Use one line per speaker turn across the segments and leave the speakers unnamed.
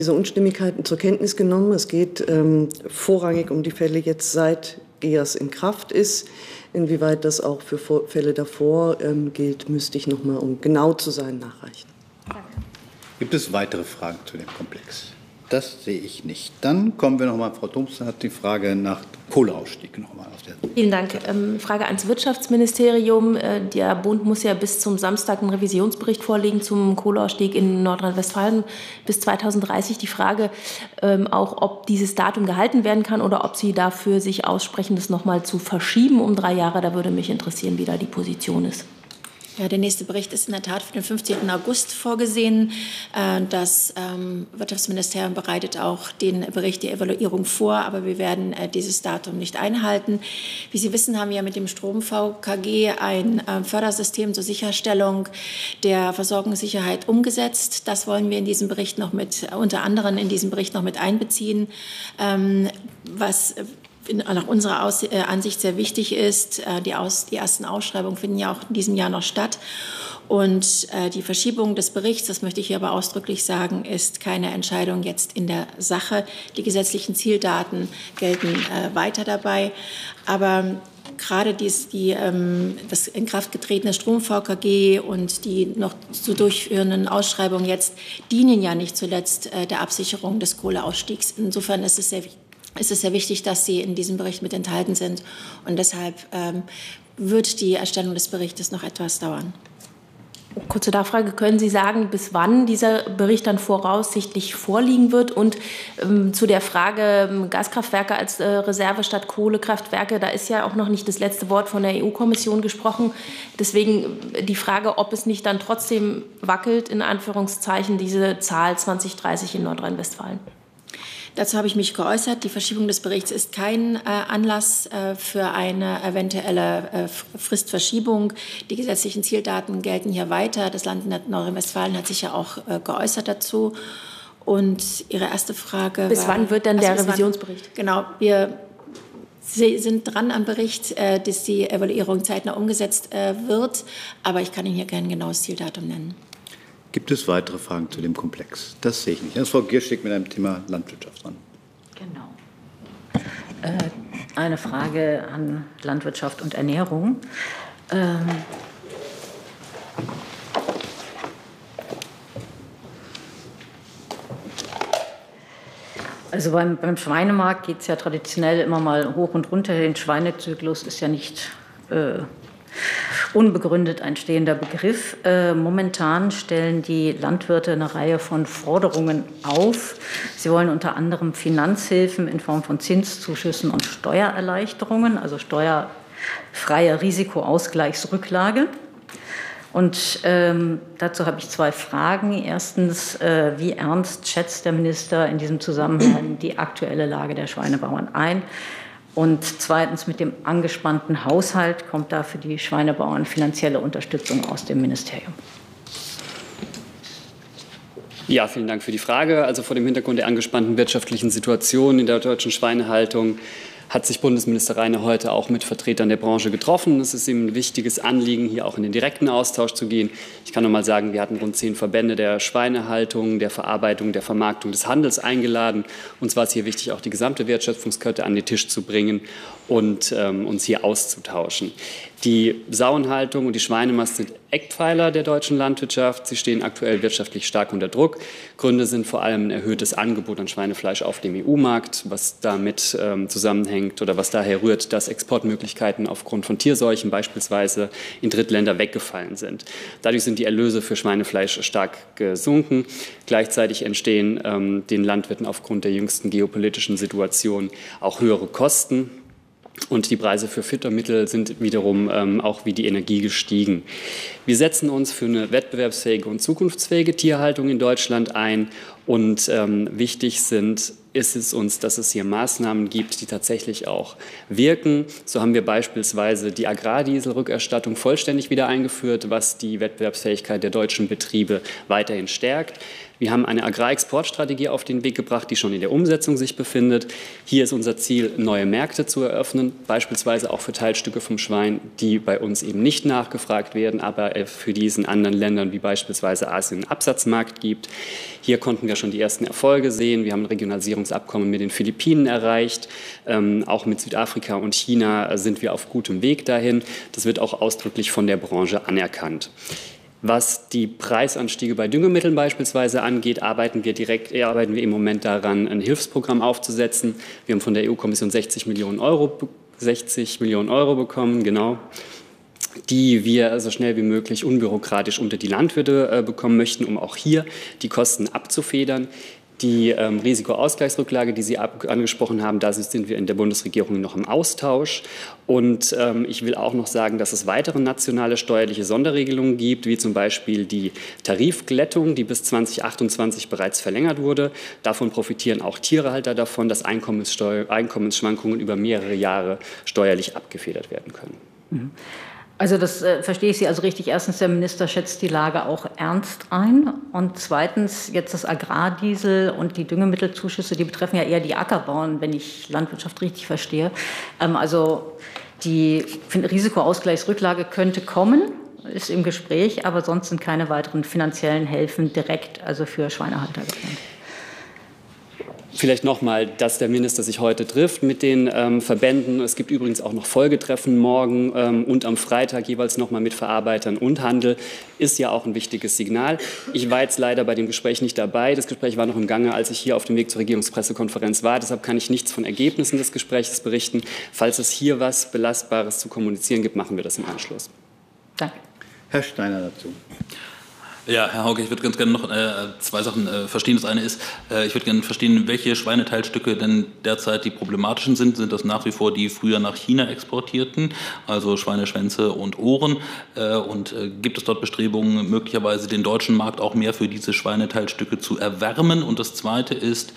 diese Unstimmigkeiten zur Kenntnis genommen. Es geht vorrangig um die Fälle jetzt, seit GEAS in Kraft ist. Inwieweit das auch für Fälle davor gilt, müsste ich noch mal, um genau zu sein, nachreichen.
Danke. Gibt es weitere Fragen zu dem Komplex? Das sehe ich nicht. Dann kommen wir noch mal, Frau Thompson hat die Frage nach Kohleausstieg noch mal auf der.
Vielen Dank. Frage ans Wirtschaftsministerium. Der Bund muss ja bis zum Samstag einen Revisionsbericht vorlegen zum Kohleausstieg in Nordrhein-Westfalen bis 2030. Die Frage auch, ob dieses Datum gehalten werden kann oder ob Sie dafür sich aussprechen, das noch mal zu verschieben um 3 Jahre. Da würde mich interessieren, wie da die Position ist.
Ja, der nächste Bericht ist in der Tat für den 15. August vorgesehen. Das Wirtschaftsministerium bereitet auch den Bericht, die Evaluierung vor, aber wir werden dieses Datum nicht einhalten. Wie Sie wissen, haben wir mit dem Strom-VKG ein Fördersystem zur Sicherstellung der Versorgungssicherheit umgesetzt. Das wollen wir in diesem Bericht noch unter anderem in diesem Bericht noch mit einbeziehen, was nach unserer Ansicht sehr wichtig ist. Die ersten Ausschreibungen finden ja auch in diesem Jahr noch statt. Und die Verschiebung des Berichts, das möchte ich hier aber ausdrücklich sagen, ist keine Entscheidung jetzt in der Sache. Die gesetzlichen Zieldaten gelten weiter dabei. Aber gerade das in Kraft getretene Strom-VKG und die noch zu durchführenden Ausschreibungen jetzt dienen ja nicht zuletzt der Absicherung des Kohleausstiegs. Insofern ist es sehr wichtig, dass sie in diesem Bericht mit enthalten sind. Und deshalb wird die Erstellung des Berichtes noch etwas dauern.
Kurze Nachfrage. Können Sie sagen, bis wann dieser Bericht dann voraussichtlich vorliegen wird? Und zu der Frage Gaskraftwerke als Reserve statt Kohlekraftwerke, da ist ja auch noch nicht das letzte Wort von der EU-Kommission gesprochen. Deswegen die Frage, ob es nicht dann trotzdem wackelt, in Anführungszeichen, diese Zahl 2030 in Nordrhein-Westfalen.
Dazu habe ich mich geäußert. Die Verschiebung des Berichts ist kein Anlass für eine eventuelle Fristverschiebung. Die gesetzlichen Zieldaten gelten hier weiter. Das Land Nordrhein-Westfalen hat sich ja auch geäußert dazu. Und Ihre erste Frage
bis wann wird dann der Revisionsbericht?
Genau, wir sind dran am Bericht, dass die Evaluierung zeitnah umgesetzt wird. Aber ich kann Ihnen hier kein genaues Zieldatum nennen.
Gibt es weitere Fragen zu dem Komplex? Das sehe ich nicht. Jetzt Frau Gierschig mit einem Thema Landwirtschaft dran.
Genau. Eine Frage an Landwirtschaft und Ernährung. Also beim Schweinemarkt geht es ja traditionell immer mal hoch und runter. Der Schweinezyklus ist ja nicht unbegründet ein stehender Begriff. Momentan stellen die Landwirte eine Reihe von Forderungen auf. Sie wollen unter anderem Finanzhilfen in Form von Zinszuschüssen und Steuererleichterungen, also steuerfreie Risikoausgleichsrücklage. Und dazu habe ich 2 Fragen. Erstens, wie ernst schätzt der Minister in diesem Zusammenhang die aktuelle Lage der Schweinebauern ein? Und zweitens, mit dem angespannten Haushalt kommt da für die Schweinebauern finanzielle Unterstützung aus dem Ministerium?
Ja, vielen Dank für die Frage. Also vor dem Hintergrund der angespannten wirtschaftlichen Situation in der deutschen Schweinehaltung hat sich Bundesminister Rheiner heute auch mit Vertretern der Branche getroffen. Es ist ihm ein wichtiges Anliegen, hier auch in den direkten Austausch zu gehen. Ich kann noch mal sagen, wir hatten rund 10 Verbände der Schweinehaltung, der Verarbeitung, der Vermarktung, des Handels eingeladen. Uns war es hier wichtig, auch die gesamte Wertschöpfungskette an den Tisch zu bringen und uns hier auszutauschen. Die Sauenhaltung und die Schweinemast sind Eckpfeiler der deutschen Landwirtschaft. Sie stehen aktuell wirtschaftlich stark unter Druck. Gründe sind vor allem ein erhöhtes Angebot an Schweinefleisch auf dem EU-Markt, was damit zusammenhängt oder was daher rührt, dass Exportmöglichkeiten aufgrund von Tierseuchen beispielsweise in Drittländer weggefallen sind. Dadurch sind die Erlöse für Schweinefleisch stark gesunken. Gleichzeitig entstehen den Landwirten aufgrund der jüngsten geopolitischen Situation auch höhere Kosten. Und die Preise für Futtermittel sind wiederum auch wie die Energie gestiegen. Wir setzen uns für eine wettbewerbsfähige und zukunftsfähige Tierhaltung in Deutschland ein. Und wichtig ist es uns, dass es hier Maßnahmen gibt, die tatsächlich auch wirken. So haben wir beispielsweise die Agrardieselrückerstattung vollständig wieder eingeführt, was die Wettbewerbsfähigkeit der deutschen Betriebe weiterhin stärkt. Wir haben eine Agrarexportstrategie auf den Weg gebracht, die schon in der Umsetzung sich befindet. Hier ist unser Ziel, neue Märkte zu eröffnen, beispielsweise auch für Teilstücke vom Schwein, die bei uns eben nicht nachgefragt werden, aber für die es in anderen Ländern wie beispielsweise Asien einen Absatzmarkt gibt. Hier konnten wir schon die ersten Erfolge sehen. Wir haben ein Regionalisierungsabkommen mit den Philippinen erreicht. Auch mit Südafrika und China sind wir auf gutem Weg dahin. Das wird auch ausdrücklich von der Branche anerkannt. Was die Preisanstiege bei Düngemitteln beispielsweise angeht, arbeiten wir im Moment daran, ein Hilfsprogramm aufzusetzen. Wir haben von der EU-Kommission 60 Millionen Euro bekommen, genau, die wir so schnell wie möglich unbürokratisch unter die Landwirte bekommen möchten, um auch hier die Kosten abzufedern. Die Risikoausgleichsrücklage, die Sie angesprochen haben, da sind wir in der Bundesregierung noch im Austausch. Und ich will auch noch sagen, dass es weitere nationale steuerliche Sonderregelungen gibt, wie zum Beispiel die Tarifglättung, die bis 2028 bereits verlängert wurde. Davon profitieren auch Tierhalter davon, dass Einkommensschwankungen über mehrere Jahre steuerlich abgefedert werden können.
Mhm. Also das verstehe ich Sie also richtig. Erstens, der Minister schätzt die Lage auch ernst ein. Und zweitens, jetzt das Agrardiesel und die Düngemittelzuschüsse, die betreffen ja eher die Ackerbauern, wenn ich Landwirtschaft richtig verstehe. Also die Risikoausgleichsrücklage könnte kommen, ist im Gespräch, aber sonst sind keine weiteren finanziellen Hilfen direkt also für Schweinehalter geplant.
Vielleicht nochmal, dass der Minister sich heute trifft mit den Verbänden. Es gibt übrigens auch noch Folgetreffen morgen und am Freitag jeweils nochmal mit Verarbeitern und Handel. Ist ja auch ein wichtiges Signal. Ich war jetzt leider bei dem Gespräch nicht dabei. Das Gespräch war noch im Gange, als ich hier auf dem Weg zur Regierungspressekonferenz war. Deshalb kann ich nichts von Ergebnissen des Gesprächs berichten. Falls es hier was Belastbares zu kommunizieren gibt, machen wir das im Anschluss.
Danke.
Herr Steiner dazu.
Ja, Herr Hauke, ich würde ganz gerne noch zwei Sachen verstehen. Das eine ist, ich würde gerne verstehen, welche Schweineteilstücke denn derzeit die problematischen sind. Sind das nach wie vor die früher nach China exportierten, also Schweineschwänze und Ohren? Und gibt es dort Bestrebungen, möglicherweise den deutschen Markt auch mehr für diese Schweineteilstücke zu erwärmen? Und das zweite ist,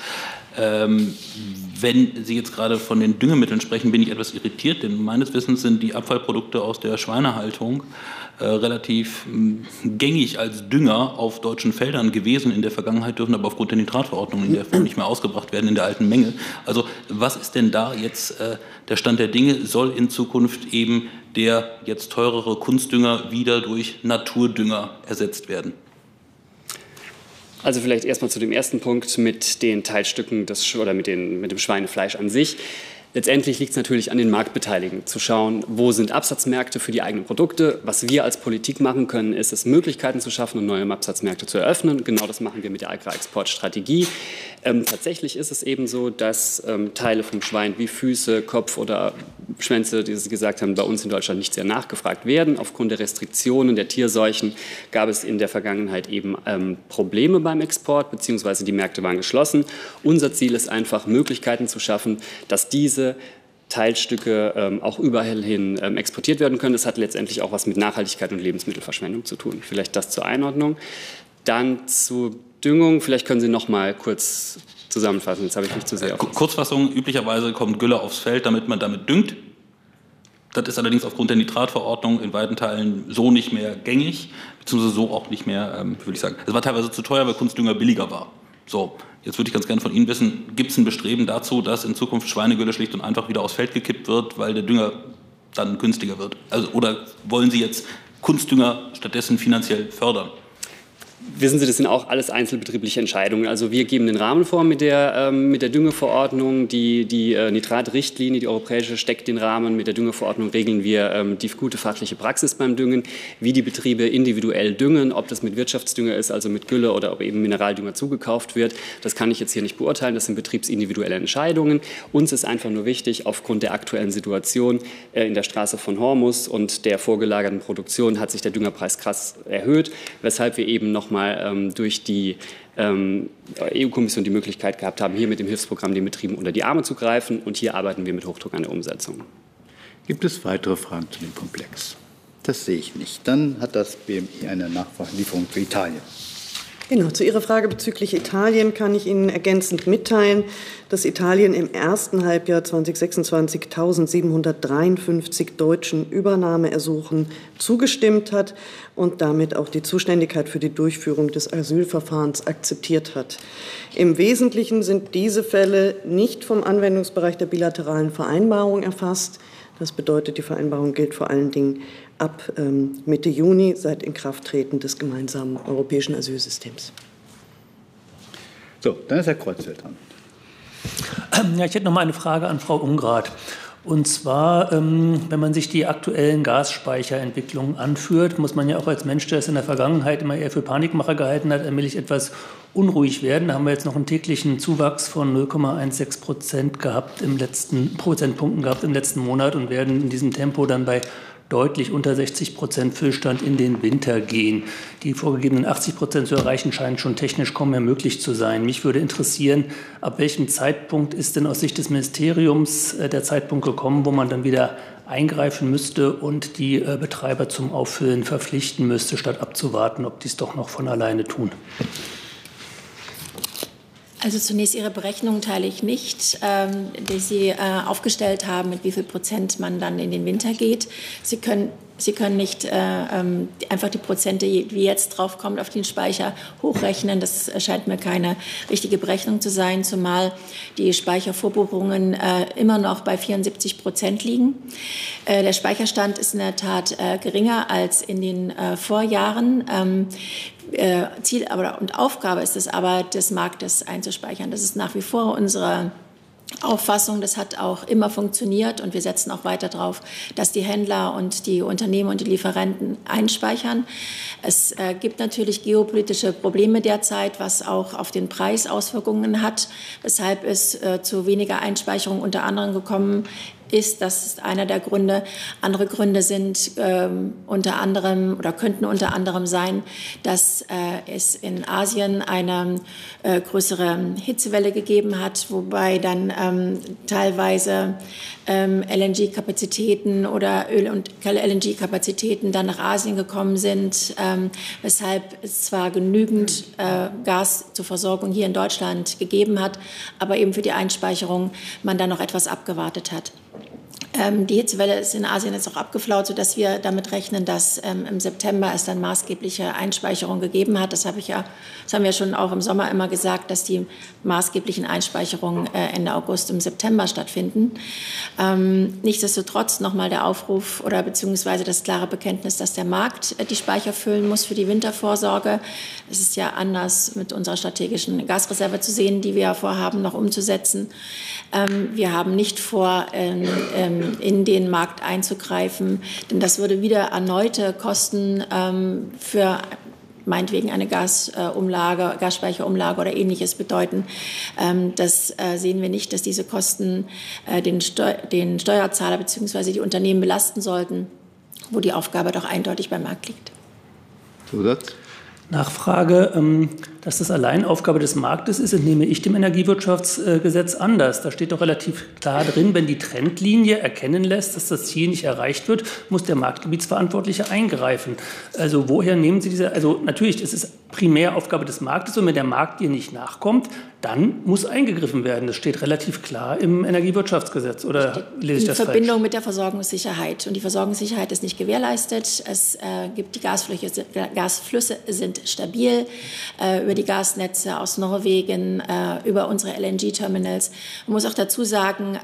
wenn Sie jetzt gerade von den Düngemitteln sprechen, bin ich etwas irritiert, denn meines Wissens sind die Abfallprodukte aus der Schweinehaltung relativ gängig als Dünger auf deutschen Feldern gewesen in der Vergangenheit, dürfen aber aufgrund der Nitratverordnung in der Form nicht mehr ausgebracht werden in der alten Menge. Also was ist denn da jetzt der Stand der Dinge? Soll in Zukunft eben der jetzt teurere Kunstdünger wieder durch Naturdünger ersetzt werden?
Also vielleicht erstmal zu dem ersten Punkt mit den Teilstücken oder mit dem Schweinefleisch an sich. Letztendlich liegt es natürlich an den Marktbeteiligten, zu schauen, wo sind Absatzmärkte für die eigenen Produkte. Was wir als Politik machen können, ist es, Möglichkeiten zu schaffen und neue Absatzmärkte zu eröffnen. Genau das machen wir mit der Agrarexportstrategie. Tatsächlich ist es eben so, dass Teile vom Schwein wie Füße, Kopf oder Schwänze, die Sie gesagt haben, bei uns in Deutschland nicht sehr nachgefragt werden. Aufgrund der Restriktionen der Tierseuchen gab es in der Vergangenheit eben Probleme beim Export, beziehungsweise die Märkte waren geschlossen. Unser Ziel ist einfach, Möglichkeiten zu schaffen, dass diese Teilstücke auch überall hin exportiert werden können. Das hat letztendlich auch was mit Nachhaltigkeit und Lebensmittelverschwendung zu tun. Vielleicht das zur Einordnung. Dann zu Düngung. Vielleicht können Sie noch mal kurz zusammenfassen. Jetzt habe ich mich zu sehr auf
Kurzfassung. Üblicherweise kommt Gülle aufs Feld, damit man damit düngt. Das ist allerdings aufgrund der Nitratverordnung in weiten Teilen so nicht mehr gängig, beziehungsweise so auch nicht mehr, würde ich sagen. Es war teilweise zu teuer, weil Kunstdünger billiger war. So, jetzt würde ich ganz gerne von Ihnen wissen, gibt es ein Bestreben dazu, dass in Zukunft Schweinegülle schlicht und einfach wieder aufs Feld gekippt wird, weil der Dünger dann günstiger wird? Also, oder wollen Sie jetzt Kunstdünger stattdessen finanziell fördern?
Wissen Sie, das sind auch alles einzelbetriebliche Entscheidungen. Also wir geben den Rahmen vor mit der Düngeverordnung. Die Nitratrichtlinie, die europäische, steckt den Rahmen. Mit der Düngeverordnung regeln wir die gute fachliche Praxis beim Düngen, wie die Betriebe individuell düngen, ob das mit Wirtschaftsdünger ist, also mit Gülle oder ob eben Mineraldünger zugekauft wird. Das kann ich jetzt hier nicht beurteilen. Das sind betriebsindividuelle Entscheidungen. Uns ist einfach nur wichtig, aufgrund der aktuellen Situation in der Straße von Hormus und der vorgelagerten Produktion hat sich der Düngerpreis krass erhöht, weshalb wir eben nochmal durch die EU-Kommission die Möglichkeit gehabt haben, hier mit dem Hilfsprogramm den Betrieben unter die Arme zu greifen. Und hier arbeiten wir mit Hochdruck an der Umsetzung.
Gibt es weitere Fragen zu dem Komplex? Das sehe ich nicht. Dann hat das BMI eine Nachlieferung für Italien.
Genau, zu Ihrer Frage bezüglich Italien kann ich Ihnen ergänzend mitteilen, dass Italien im ersten Halbjahr 2026 1.753 deutschen Übernahmeersuchen zugestimmt hat und damit auch die Zuständigkeit für die Durchführung des Asylverfahrens akzeptiert hat. Im Wesentlichen sind diese Fälle nicht vom Anwendungsbereich der bilateralen Vereinbarung erfasst. Das bedeutet, die Vereinbarung gilt vor allen Dingen ab Mitte Juni, seit Inkrafttreten des gemeinsamen europäischen Asylsystems.
So, dann ist Herr Kreuzfeld dran.
Ja, ich hätte noch mal eine Frage an Frau Ungrath. Und zwar, wenn man sich die aktuellen Gasspeicherentwicklungen anführt, muss man ja auch als Mensch, der es in der Vergangenheit immer eher für Panikmacher gehalten hat, allmählich etwas unruhig werden. Da haben wir jetzt noch einen täglichen Zuwachs von 0,16% gehabt Prozentpunkten gehabt im letzten Monat und werden in diesem Tempo dann bei deutlich unter 60% Füllstand in den Winter gehen. Die vorgegebenen 80% zu erreichen scheinen schon technisch kaum mehr möglich zu sein. Mich würde interessieren, ab welchem Zeitpunkt ist denn aus Sicht des Ministeriums der Zeitpunkt gekommen, wo man dann wieder eingreifen müsste und die Betreiber zum Auffüllen verpflichten müsste, statt abzuwarten, ob die es doch noch von alleine tun?
Also zunächst Ihre Berechnung teile ich nicht, die Sie aufgestellt haben, mit wie viel Prozent man dann in den Winter geht. Sie können nicht einfach die Prozente, wie jetzt drauf kommt, auf den Speicher hochrechnen. Das scheint mir keine richtige Berechnung zu sein, zumal die Speichervorbuchungen immer noch bei 74% liegen. Der Speicherstand ist in der Tat geringer als in den Vorjahren. Ziel und Aufgabe ist es aber, des Marktes einzuspeichern. Das ist nach wie vor unsere Auffassung. Das hat auch immer funktioniert und wir setzen auch weiter darauf, dass die Händler und die Unternehmen und die Lieferanten einspeichern. Es gibt natürlich geopolitische Probleme derzeit, was auch auf den Preis Auswirkungen hat, weshalb es zu weniger Einspeicherung unter anderem gekommen ist. Das ist einer der Gründe. Andere Gründe sind unter anderem oder könnten unter anderem sein, dass es in Asien eine größere Hitzewelle gegeben hat, wobei dann teilweise LNG-Kapazitäten oder Öl- und LNG-Kapazitäten dann nach Asien gekommen sind, weshalb es zwar genügend Gas zur Versorgung hier in Deutschland gegeben hat, aber eben für die Einspeicherung man dann noch etwas abgewartet hat. Die Hitzewelle ist in Asien jetzt auch abgeflaut, sodass wir damit rechnen, dass im September es dann maßgebliche Einspeicherungen gegeben hat. Das haben wir schon auch im Sommer immer gesagt, dass die maßgeblichen Einspeicherungen Ende August, im September stattfinden. Nichtsdestotrotz nochmal der Aufruf oder beziehungsweise das klare Bekenntnis, dass der Markt die Speicher füllen muss für die Wintervorsorge. Es ist ja anders mit unserer strategischen Gasreserve zu sehen, die wir vorhaben, noch umzusetzen. Wir haben nicht vor, in den Markt einzugreifen, denn das würde wieder erneute Kosten für meinetwegen eine Gasspeicherumlage oder Ähnliches bedeuten. Das sehen wir nicht, dass diese Kosten den Steuerzahler bzw. die Unternehmen belasten sollten, wo die Aufgabe doch eindeutig beim Markt liegt.
Zusatz?
Nachfrage, dass das allein Aufgabe des Marktes ist, entnehme ich dem Energiewirtschaftsgesetz anders. Da steht doch relativ klar drin, wenn die Trendlinie erkennen lässt, dass das Ziel nicht erreicht wird, muss der Marktgebietsverantwortliche eingreifen. Also woher nehmen Sie diese, also natürlich ist es primär Aufgabe des Marktes und wenn der Markt ihr nicht nachkommt, dann muss eingegriffen werden. Das steht relativ klar im Energiewirtschaftsgesetz. Oder lese ich das falsch? In
Verbindung mit der Versorgungssicherheit. Und die Versorgungssicherheit ist nicht gewährleistet. Es gibt die Gasflüsse sind stabil über die Gasnetze aus Norwegen, über unsere LNG-Terminals. Man muss auch dazu sagen,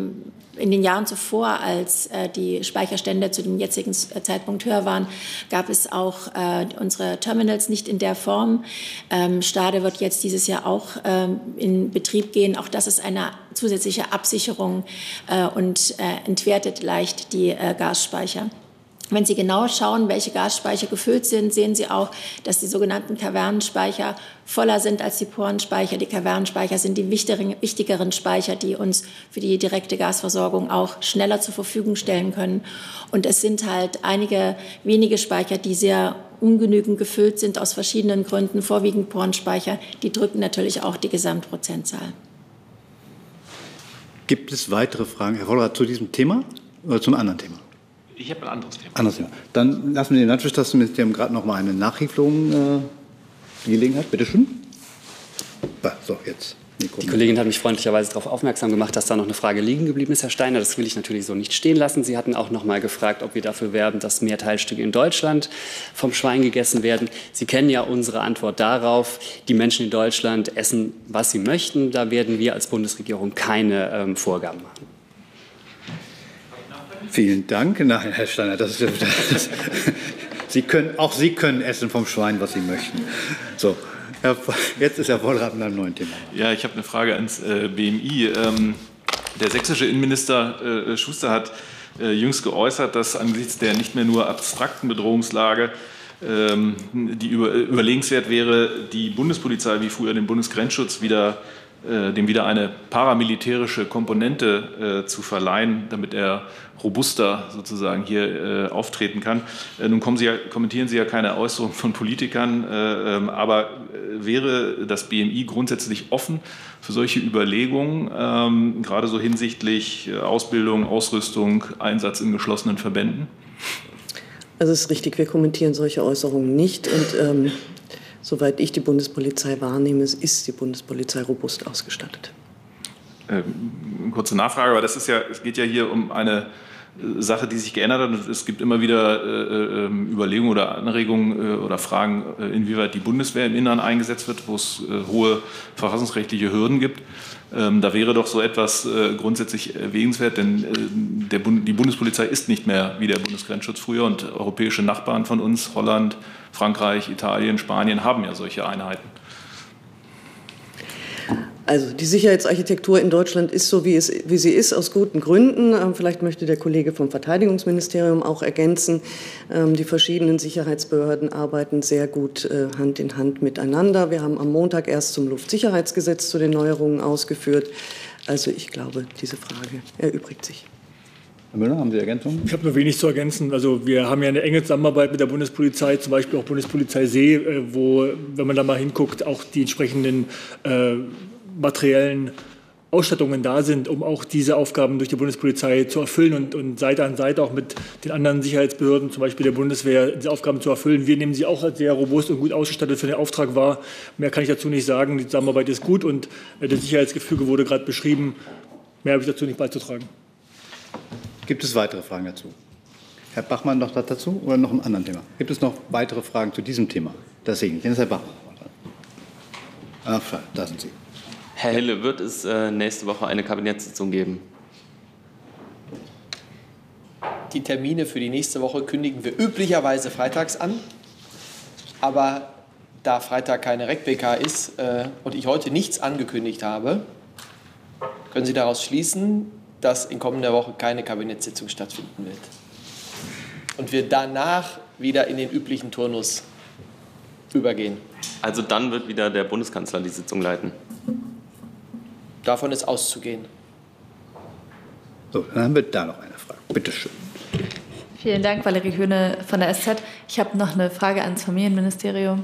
in den Jahren zuvor, als die Speicherstände zu dem jetzigen Zeitpunkt höher waren, gab es auch unsere Terminals nicht in der Form. Stade wird jetzt dieses Jahr auch in Betrieb gehen. Auch das ist eine zusätzliche Absicherung und entwertet leicht die Gasspeicher. Wenn Sie genau schauen, welche Gasspeicher gefüllt sind, sehen Sie auch, dass die sogenannten Kavernenspeicher voller sind als die Porenspeicher. Die Kavernenspeicher sind die wichtigeren Speicher, die uns für die direkte Gasversorgung auch schneller zur Verfügung stellen können. Und es sind halt einige wenige Speicher, die sehr ungenügend gefüllt sind aus verschiedenen Gründen, vorwiegend Porenspeicher. Die drücken natürlich auch die Gesamtprozentzahl.
Gibt es weitere Fragen, Herr Wollrath, zu diesem Thema oder zum anderen Thema?
Ich habe ein anderes Thema.
Dann lassen wir dem Landwirtschaftsministerium gerade noch mal eine Nachlieferung die Gelegenheit. Bitte schön. So, jetzt.
Die Kollegin hat mich freundlicherweise darauf aufmerksam gemacht, dass da noch eine Frage liegen geblieben ist, Herr Steiner. Das will ich natürlich so nicht stehen lassen. Sie hatten auch noch mal gefragt, ob wir dafür werben, dass mehr Teilstücke in Deutschland vom Schwein gegessen werden. Sie kennen ja unsere Antwort darauf. Die Menschen in Deutschland essen, was sie möchten. Da werden wir als Bundesregierung keine Vorgaben machen.
Vielen Dank. Nein, Herr Steiner, Sie können essen vom Schwein, was Sie möchten. So, Jetzt ist Herr Wollrath mit einem neuen Thema.
Ja, ich habe eine Frage ans BMI. Der sächsische Innenminister Schuster hat jüngst geäußert, dass angesichts der nicht mehr nur abstrakten Bedrohungslage die überlegenswert wäre, die Bundespolizei wie früher den Bundesgrenzschutz dem wieder eine paramilitärische Komponente zu verleihen, damit er robuster sozusagen hier auftreten kann. Nun kommentieren Sie ja keine Äußerungen von Politikern, aber wäre das BMI grundsätzlich offen für solche Überlegungen, gerade so hinsichtlich Ausbildung, Ausrüstung, Einsatz in geschlossenen Verbänden?
Also es ist richtig, wir kommentieren solche Äußerungen nicht. Und soweit ich die Bundespolizei wahrnehme, ist die Bundespolizei robust ausgestattet.
Kurze Nachfrage, aber es geht ja hier um eine Sache, die sich geändert hat. Und es gibt immer wieder Überlegungen oder Anregungen oder Fragen, inwieweit die Bundeswehr im Innern eingesetzt wird, wo es hohe verfassungsrechtliche Hürden gibt. Da wäre doch so etwas grundsätzlich erwägenswert, denn die Bundespolizei ist nicht mehr wie der Bundesgrenzschutz früher und europäische Nachbarn von uns, Holland, Frankreich, Italien, Spanien, haben ja solche Einheiten.
Also die Sicherheitsarchitektur in Deutschland ist so, wie sie ist, aus guten Gründen. Vielleicht möchte der Kollege vom Verteidigungsministerium auch ergänzen. Die verschiedenen Sicherheitsbehörden arbeiten sehr gut Hand in Hand miteinander. Wir haben am Montag erst zum Luftsicherheitsgesetz zu den Neuerungen ausgeführt. Also ich glaube, diese Frage erübrigt sich.
Herr Müller, haben Sie Ergänzungen?
Ich habe nur wenig zu ergänzen. Also wir haben ja eine enge Zusammenarbeit mit der Bundespolizei, zum Beispiel auch Bundespolizei See, wo, wenn man da mal hinguckt, auch die entsprechenden materiellen Ausstattungen da sind, um auch diese Aufgaben durch die Bundespolizei zu erfüllen und Seite an Seite auch mit den anderen Sicherheitsbehörden, zum Beispiel der Bundeswehr, diese Aufgaben zu erfüllen. Wir nehmen sie auch als sehr robust und gut ausgestattet für den Auftrag wahr. Mehr kann ich dazu nicht sagen. Die Zusammenarbeit ist gut und das Sicherheitsgefüge wurde gerade beschrieben. Mehr habe ich dazu nicht beizutragen.
Gibt es weitere Fragen dazu? Herr Bachmann noch dazu oder noch ein anderes Thema? Gibt es noch weitere Fragen zu diesem Thema? Das sehe ich nicht. Herr Bachmann. Da sind Sie.
Herr Hille, wird es nächste Woche eine Kabinettssitzung geben?
Die Termine für die nächste Woche kündigen wir üblicherweise freitags an. Aber da Freitag keine RecPK ist und ich heute nichts angekündigt habe, können Sie daraus schließen, dass in kommender Woche keine Kabinettssitzung stattfinden wird. Und wir danach wieder in den üblichen Turnus übergehen.
Also dann wird wieder der Bundeskanzler die Sitzung leiten?
Davon ist auszugehen.
So, dann haben wir da noch eine Frage. Bitte schön.
Vielen Dank, Valerie Höhne von der SZ. Ich habe noch eine Frage ans Familienministerium.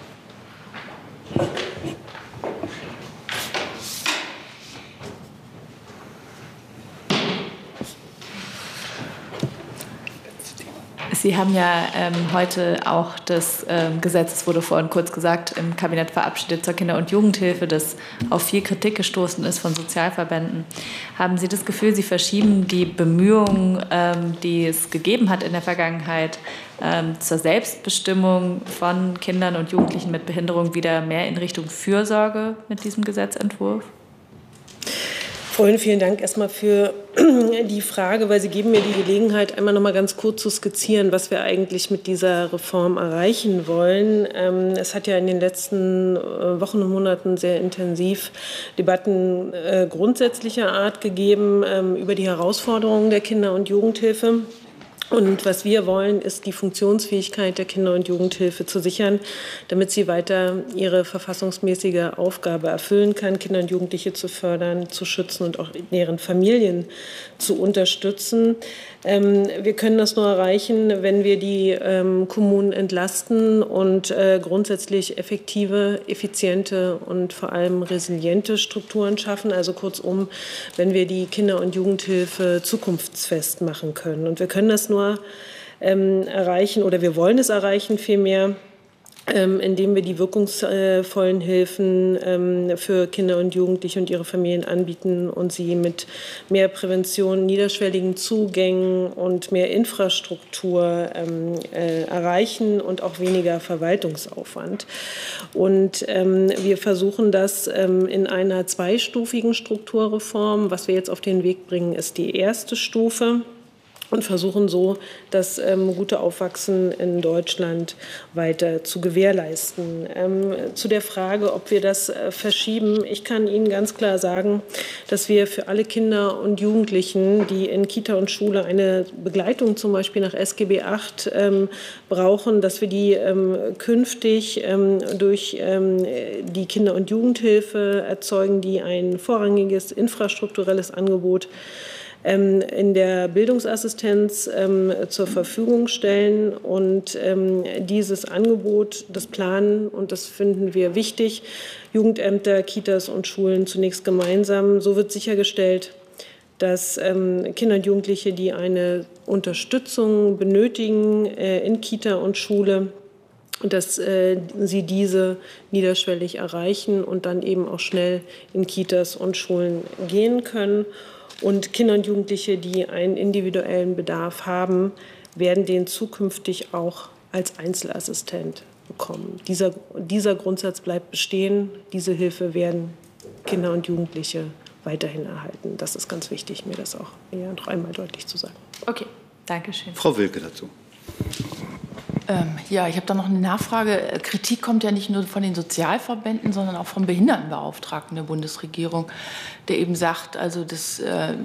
Sie haben ja heute auch das Gesetz, es wurde vorhin kurz gesagt, im Kabinett verabschiedet zur Kinder- und Jugendhilfe, das auf viel Kritik gestoßen ist von Sozialverbänden. Haben Sie das Gefühl, Sie verschieben die Bemühungen, die es gegeben hat in der Vergangenheit, zur Selbstbestimmung von Kindern und Jugendlichen mit Behinderung wieder mehr in Richtung Fürsorge mit diesem Gesetzentwurf?
Frau Höhne, vielen Dank erstmal für die Frage, weil Sie geben mir die Gelegenheit, einmal noch mal ganz kurz zu skizzieren, was wir eigentlich mit dieser Reform erreichen wollen. Es hat ja in den letzten Wochen und Monaten sehr intensiv Debatten grundsätzlicher Art gegeben über die Herausforderungen der Kinder- und Jugendhilfe. Und was wir wollen, ist die Funktionsfähigkeit der Kinder- und Jugendhilfe zu sichern, damit sie weiter ihre verfassungsmäßige Aufgabe erfüllen kann, Kinder und Jugendliche zu fördern, zu schützen und auch deren Familien zu unterstützen. Wir können das nur erreichen, wenn wir die Kommunen entlasten und grundsätzlich effektive, effiziente und vor allem resiliente Strukturen schaffen. Also kurzum, wenn wir die Kinder- und Jugendhilfe zukunftsfest machen können. Und wir können das nur erreichen, oder wir wollen es erreichen vielmehr, indem wir die wirkungsvollen Hilfen für Kinder und Jugendliche und ihre Familien anbieten und sie mit mehr Prävention, niederschwelligen Zugängen und mehr Infrastruktur erreichen und auch weniger Verwaltungsaufwand. Und wir versuchen das in einer zweistufigen Strukturreform. Was wir jetzt auf den Weg bringen, ist die erste Stufe. und versuchen so, das gute Aufwachsen in Deutschland weiter zu gewährleisten. Zu der Frage, ob wir das verschieben, ich kann Ihnen ganz klar sagen, dass wir für alle Kinder und Jugendlichen, die in Kita und Schule eine Begleitung zum Beispiel nach SGB VIII brauchen, dass wir die künftig durch die Kinder- und Jugendhilfe erzeugen, die ein vorrangiges infrastrukturelles Angebot in der Bildungsassistenz zur Verfügung stellen und dieses Angebot, das planen, und das finden wir wichtig, Jugendämter, Kitas und Schulen zunächst gemeinsam. So wird sichergestellt, dass Kinder und Jugendliche, die eine Unterstützung benötigen in Kita und Schule, dass sie diese niederschwellig erreichen und dann eben auch schnell in Kitas und Schulen gehen können. Und Kinder und Jugendliche, die einen individuellen Bedarf haben, werden den zukünftig auch als Einzelassistent bekommen. Dieser Grundsatz bleibt bestehen. Diese Hilfe werden Kinder und Jugendliche weiterhin erhalten. Das ist ganz wichtig, mir das auch noch einmal deutlich zu sagen.
Okay, danke schön.
Frau Wilke dazu.
Ja, ich habe da noch eine Nachfrage. Kritik kommt ja nicht nur von den Sozialverbänden, sondern auch vom Behindertenbeauftragten der Bundesregierung, der eben sagt, also der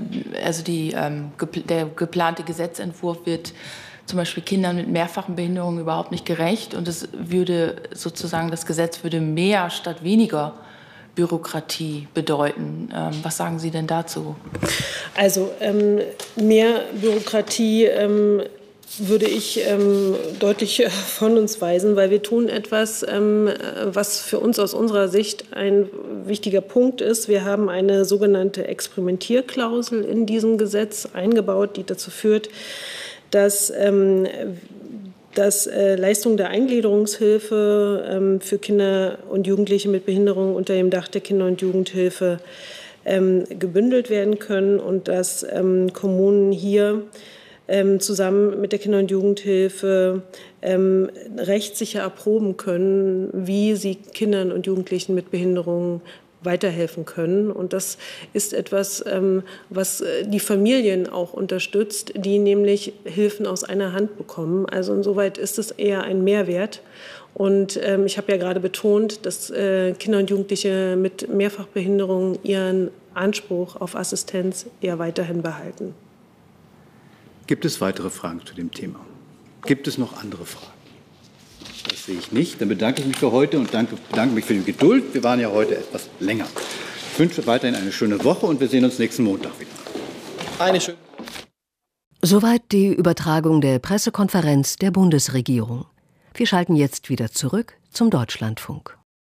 geplante Gesetzentwurf wird zum Beispiel Kindern mit mehrfachen Behinderungen überhaupt nicht gerecht, und das Gesetz würde mehr statt weniger Bürokratie bedeuten. Was sagen Sie denn dazu?
Also mehr Bürokratie würde ich deutlich von uns weisen, weil wir tun etwas, was für uns aus unserer Sicht ein wichtiger Punkt ist. Wir haben eine sogenannte Experimentierklausel in diesem Gesetz eingebaut, die dazu führt, dass Leistungen der Eingliederungshilfe für Kinder und Jugendliche mit Behinderung unter dem Dach der Kinder- und Jugendhilfe gebündelt werden können und dass Kommunen hier zusammen mit der Kinder- und Jugendhilfe rechtssicher erproben können, wie sie Kindern und Jugendlichen mit Behinderungen weiterhelfen können. Und das ist etwas, was die Familien auch unterstützt, die nämlich Hilfen aus einer Hand bekommen. Also insoweit ist es eher ein Mehrwert. Und ich habe ja gerade betont, dass Kinder und Jugendliche mit Mehrfachbehinderungen ihren Anspruch auf Assistenz eher weiterhin behalten.
Gibt es weitere Fragen zu dem Thema? Gibt es noch andere Fragen? Das sehe ich nicht. Dann bedanke ich mich für heute und bedanke mich für die Geduld. Wir waren ja heute etwas länger. Ich wünsche weiterhin eine schöne Woche und wir sehen uns nächsten Montag wieder.
Eine schöne Woche.
Soweit die Übertragung der Pressekonferenz der Bundesregierung. Wir schalten jetzt wieder zurück zum Deutschlandfunk.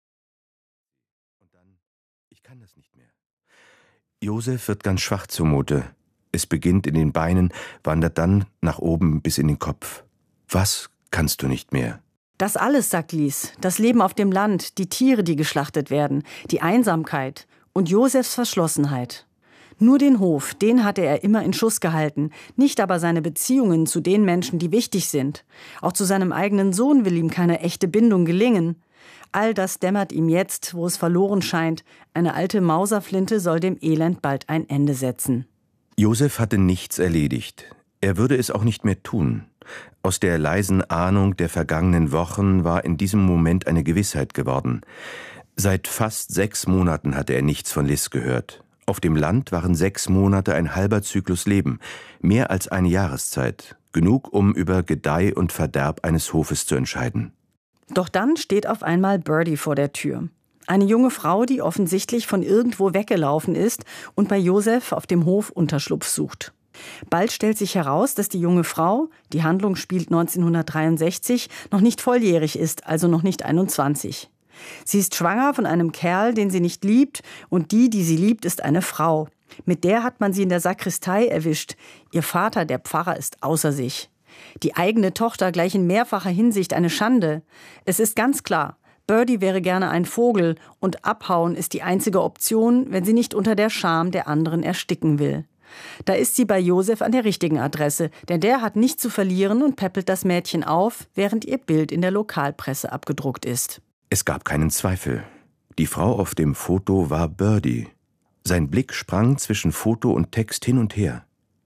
Ich kann das nicht mehr. Josef wird ganz schwach zumute. Es beginnt in den Beinen, wandert dann nach oben bis in den Kopf. Was kannst du nicht mehr?
Das alles, sagt Lies, das Leben auf dem Land, die Tiere, die geschlachtet werden, die Einsamkeit und Josefs Verschlossenheit. Nur den Hof, den hatte er immer in Schuss gehalten, nicht aber seine Beziehungen zu den Menschen, die wichtig sind. Auch zu seinem eigenen Sohn will ihm keine echte Bindung gelingen. All das dämmert ihm jetzt, wo es verloren scheint. Eine alte Mauserflinte soll dem Elend bald ein Ende setzen.
Josef hatte nichts erledigt. Er würde es auch nicht mehr tun. Aus der leisen Ahnung der vergangenen Wochen war in diesem Moment eine Gewissheit geworden. Seit fast 6 Monaten hatte er nichts von Liz gehört. Auf dem Land waren 6 Monate ein halber Zyklus Leben, mehr als eine Jahreszeit, genug, um über Gedeih und Verderb eines Hofes zu entscheiden.
Doch dann steht auf einmal Birdie vor der Tür. Eine junge Frau, die offensichtlich von irgendwo weggelaufen ist und bei Josef auf dem Hof Unterschlupf sucht. Bald stellt sich heraus, dass die junge Frau, die Handlung spielt 1963, noch nicht volljährig ist, also noch nicht 21. Sie ist schwanger von einem Kerl, den sie nicht liebt, und die sie liebt, ist eine Frau. Mit der hat man sie in der Sakristei erwischt. Ihr Vater, der Pfarrer, ist außer sich. Die eigene Tochter gleich in mehrfacher Hinsicht eine Schande. Es ist ganz klar, Birdie wäre gerne ein Vogel und abhauen ist die einzige Option, wenn sie nicht unter der Scham der anderen ersticken will. Da ist sie bei Josef an der richtigen Adresse, denn der hat nichts zu verlieren und päppelt das Mädchen auf, während ihr Bild in der Lokalpresse abgedruckt ist.
Es gab keinen Zweifel. Die Frau auf dem Foto war Birdie. Sein Blick sprang zwischen Foto und Text hin und her.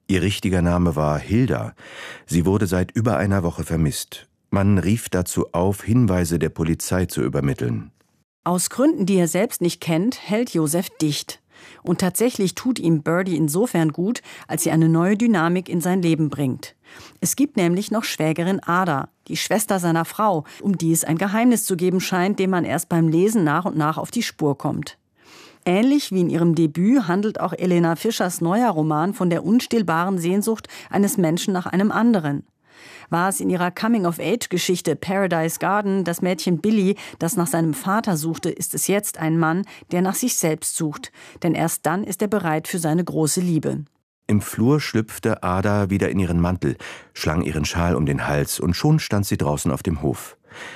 Ihr richtiger Name war Hilda. Sie wurde seit über einer Woche vermisst. Man rief dazu auf, Hinweise der Polizei zu übermitteln.
Aus Gründen, die er selbst nicht kennt, hält Josef dicht. Und tatsächlich tut ihm Birdie insofern gut, als sie eine neue Dynamik in sein Leben bringt. Es gibt nämlich noch Schwägerin Ada, die Schwester seiner Frau, um die es ein Geheimnis zu geben scheint, dem man erst beim Lesen nach und nach auf die Spur kommt. Ähnlich wie in ihrem Debüt handelt auch Elena Fischers neuer Roman von der unstillbaren Sehnsucht eines Menschen nach einem anderen. War es in ihrer Coming-of-Age-Geschichte Paradise Garden das Mädchen Billy, das nach seinem Vater suchte, ist es jetzt ein Mann, der nach sich selbst sucht. Denn erst dann ist er bereit für seine große Liebe.
Im Flur schlüpfte Ada wieder in ihren Mantel, schlang ihren Schal um den Hals und schon stand sie draußen auf dem Hof.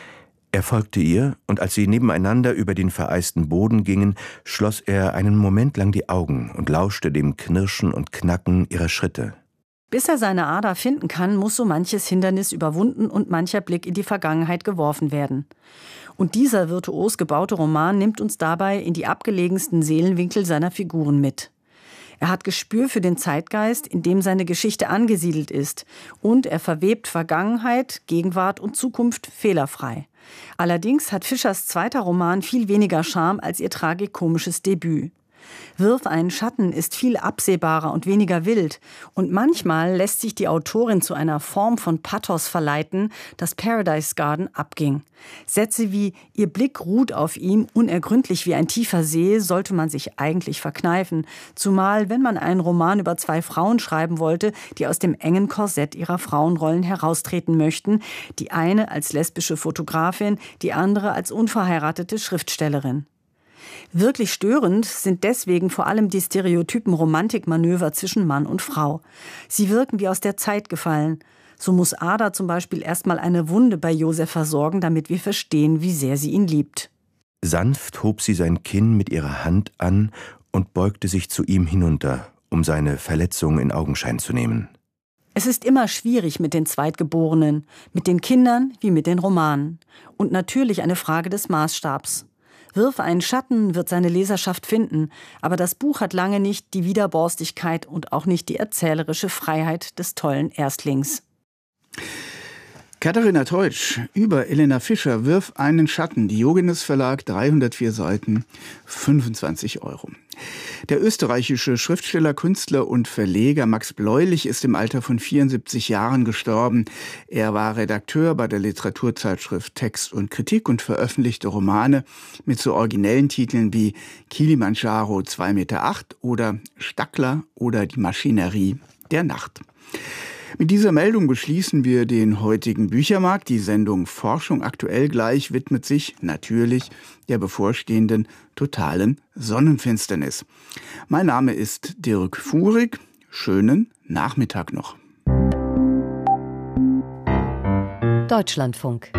Er folgte ihr, und als sie nebeneinander über den vereisten Boden gingen, schloss er einen Moment lang die Augen und lauschte dem Knirschen und Knacken ihrer Schritte.
Bis er seine Ada finden kann, muss so manches Hindernis überwunden und mancher Blick in die Vergangenheit geworfen werden. Und dieser virtuos gebaute Roman nimmt uns dabei in die abgelegensten Seelenwinkel seiner Figuren mit. Er hat Gespür für den Zeitgeist, in dem seine Geschichte angesiedelt ist, und er verwebt Vergangenheit, Gegenwart und Zukunft fehlerfrei. Allerdings hat Fischers zweiter Roman viel weniger Charme als ihr tragikomisches Debüt. Wirf einen Schatten ist viel absehbarer und weniger wild. Und manchmal lässt sich die Autorin zu einer Form von Pathos verleiten, das Paradise Garden abging. Sätze wie „Ihr Blick ruht auf ihm, unergründlich wie ein tiefer See" sollte man sich eigentlich verkneifen. Zumal, wenn man einen Roman über zwei Frauen schreiben wollte, die aus dem engen Korsett ihrer Frauenrollen heraustreten möchten. Die eine als lesbische Fotografin, die andere als unverheiratete Schriftstellerin. Wirklich störend sind deswegen vor allem die stereotypen Romantikmanöver zwischen Mann und Frau. Sie wirken wie aus der Zeit gefallen. So muss Ada zum Beispiel erstmal eine Wunde bei Josef versorgen, damit wir verstehen, wie sehr sie ihn liebt.
Sanft hob sie sein Kinn mit ihrer Hand an und beugte sich zu ihm hinunter, um seine Verletzung in Augenschein zu nehmen.
Es ist immer schwierig mit den Zweitgeborenen, mit den Kindern wie mit den Romanen. Und natürlich eine Frage des Maßstabs. Wirf einen Schatten wird seine Leserschaft finden, aber das Buch hat lange nicht die Widerborstigkeit und auch nicht die erzählerische Freiheit des tollen Erstlings.
Katharina Teutsch über Elena Fischer, Wirf einen Schatten, Diogenes Verlag, 304 Seiten, 25 €. Der österreichische Schriftsteller, Künstler und Verleger Max Bläulich ist im Alter von 74 Jahren gestorben. Er war Redakteur bei der Literaturzeitschrift Text und Kritik und veröffentlichte Romane mit so originellen Titeln wie Kilimanjaro 2,8 Meter oder Stackler oder Die Maschinerie der Nacht. Mit dieser Meldung beschließen wir den heutigen Büchermarkt. Die Sendung Forschung aktuell gleich widmet sich natürlich der bevorstehenden totalen Sonnenfinsternis. Mein Name ist Dirk Fuhrig. Schönen Nachmittag noch.
Deutschlandfunk.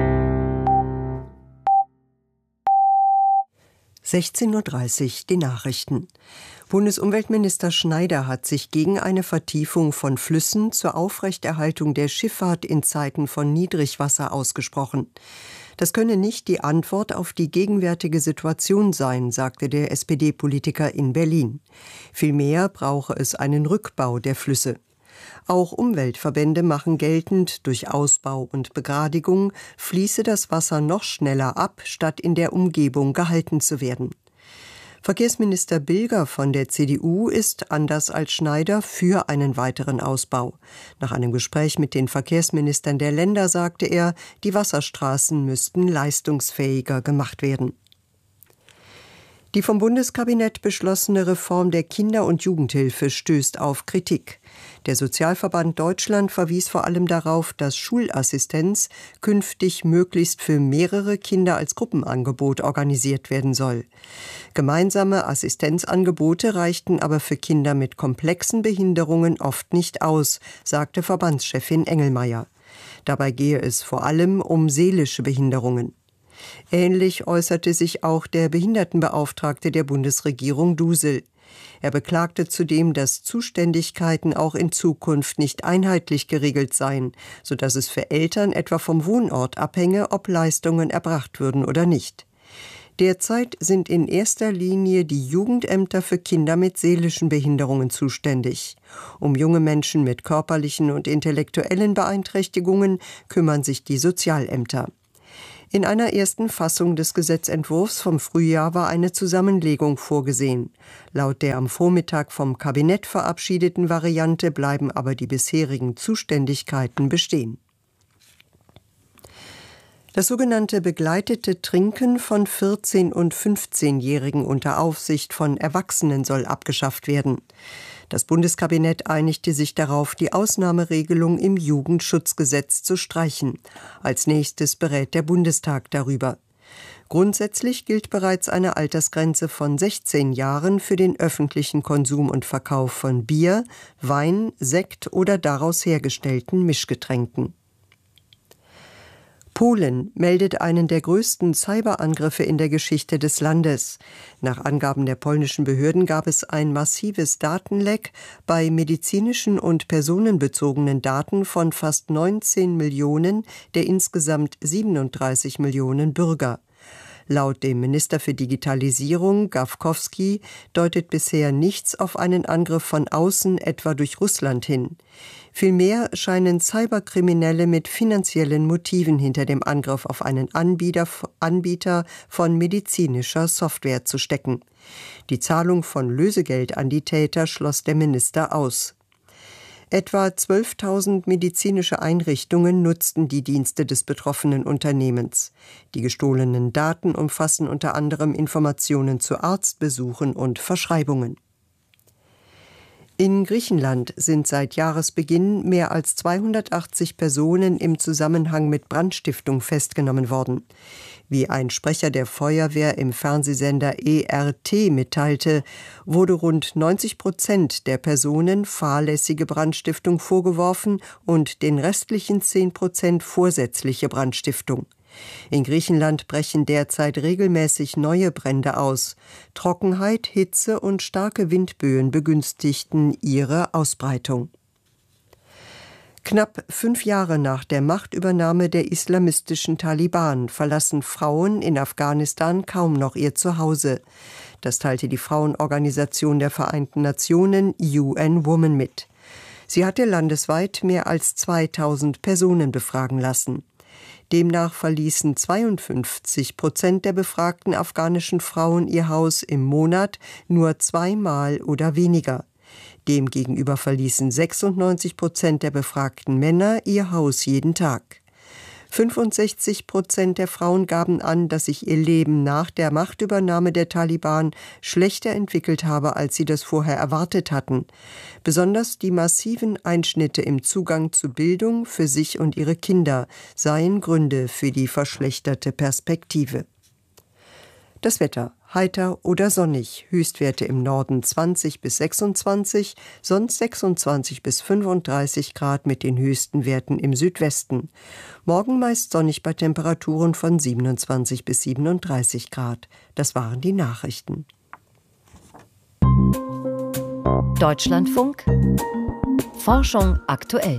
16:30 Uhr die Nachrichten. Bundesumweltminister Schneider hat sich gegen eine Vertiefung von Flüssen zur Aufrechterhaltung der Schifffahrt in Zeiten von Niedrigwasser ausgesprochen. Das könne nicht die Antwort auf die gegenwärtige Situation sein, sagte der SPD-Politiker in Berlin. Vielmehr brauche es einen Rückbau der Flüsse. Auch Umweltverbände machen geltend, durch Ausbau und Begradigung fließe das Wasser noch schneller ab, statt in der Umgebung gehalten zu werden. Verkehrsminister Bilger von der CDU ist, anders als Schneider, für einen weiteren Ausbau. Nach einem Gespräch mit den Verkehrsministern der Länder sagte er, die Wasserstraßen müssten leistungsfähiger gemacht werden. Die vom Bundeskabinett beschlossene Reform der Kinder- und Jugendhilfe stößt auf Kritik. Der Sozialverband Deutschland verwies vor allem darauf, dass Schulassistenz künftig möglichst für mehrere Kinder als Gruppenangebot organisiert werden soll. Gemeinsame Assistenzangebote reichten aber für Kinder mit komplexen Behinderungen oft nicht aus, sagte Verbandschefin Engelmeier. Dabei gehe es vor allem um seelische Behinderungen. Ähnlich äußerte sich auch der Behindertenbeauftragte der Bundesregierung Dusel. Er beklagte zudem, dass Zuständigkeiten auch in Zukunft nicht einheitlich geregelt seien, sodass es für Eltern etwa vom Wohnort abhänge, ob Leistungen erbracht würden oder nicht. Derzeit sind in erster Linie die Jugendämter für Kinder mit seelischen Behinderungen zuständig. Um junge Menschen mit körperlichen und intellektuellen Beeinträchtigungen kümmern sich die Sozialämter. In einer ersten Fassung des Gesetzentwurfs vom Frühjahr war eine Zusammenlegung vorgesehen. Laut der am Vormittag vom Kabinett verabschiedeten Variante bleiben aber die bisherigen Zuständigkeiten bestehen. Das sogenannte begleitete Trinken von 14- und 15-Jährigen unter Aufsicht von Erwachsenen soll abgeschafft werden. Das Bundeskabinett einigte sich darauf, die Ausnahmeregelung im Jugendschutzgesetz zu streichen. Als nächstes berät der Bundestag darüber. Grundsätzlich gilt bereits eine Altersgrenze von 16 Jahren für den öffentlichen Konsum und Verkauf von Bier, Wein, Sekt oder daraus hergestellten Mischgetränken. Polen meldet einen der größten Cyberangriffe in der Geschichte des Landes. Nach Angaben der polnischen Behörden gab es ein massives Datenleck bei medizinischen und personenbezogenen Daten von fast 19 Millionen der insgesamt 37 Millionen Bürger. Laut dem Minister für Digitalisierung, Gawkowski, deutet bisher nichts auf einen Angriff von außen, etwa durch Russland, hin. Vielmehr scheinen Cyberkriminelle mit finanziellen Motiven hinter dem Angriff auf einen Anbieter von medizinischer Software zu stecken. Die Zahlung von Lösegeld an die Täter schloss der Minister aus. Etwa 12.000 medizinische Einrichtungen nutzten die Dienste des betroffenen Unternehmens. Die gestohlenen Daten umfassen unter anderem Informationen zu Arztbesuchen und Verschreibungen. In Griechenland sind seit Jahresbeginn mehr als 280 Personen im Zusammenhang mit Brandstiftung festgenommen worden. Wie ein Sprecher der Feuerwehr im Fernsehsender ERT mitteilte, wurde rund 90% der Personen fahrlässige Brandstiftung vorgeworfen und den restlichen 10% vorsätzliche Brandstiftung. In Griechenland brechen derzeit regelmäßig neue Brände aus. Trockenheit, Hitze und starke Windböen begünstigten ihre Ausbreitung. Knapp 5 Jahre nach der Machtübernahme der islamistischen Taliban verlassen Frauen in Afghanistan kaum noch ihr Zuhause. Das teilte die Frauenorganisation der Vereinten Nationen UN Women mit. Sie hatte landesweit mehr als 2000 Personen befragen lassen. Demnach verließen 52% der befragten afghanischen Frauen ihr Haus im Monat nur 2-mal oder weniger. Demgegenüber verließen 96% der befragten Männer ihr Haus jeden Tag. 65% der Frauen gaben an, dass sich ihr Leben nach der Machtübernahme der Taliban schlechter entwickelt habe, als sie das vorher erwartet hatten. Besonders die massiven Einschnitte im Zugang zu Bildung für sich und ihre Kinder seien Gründe für die verschlechterte Perspektive. Das Wetter: heiter oder sonnig, Höchstwerte im Norden 20 bis 26, sonst 26 bis 35 Grad mit den höchsten Werten im Südwesten. Morgen meist sonnig bei Temperaturen von 27 bis 37 Grad. Das waren die Nachrichten.
Deutschlandfunk Forschung aktuell.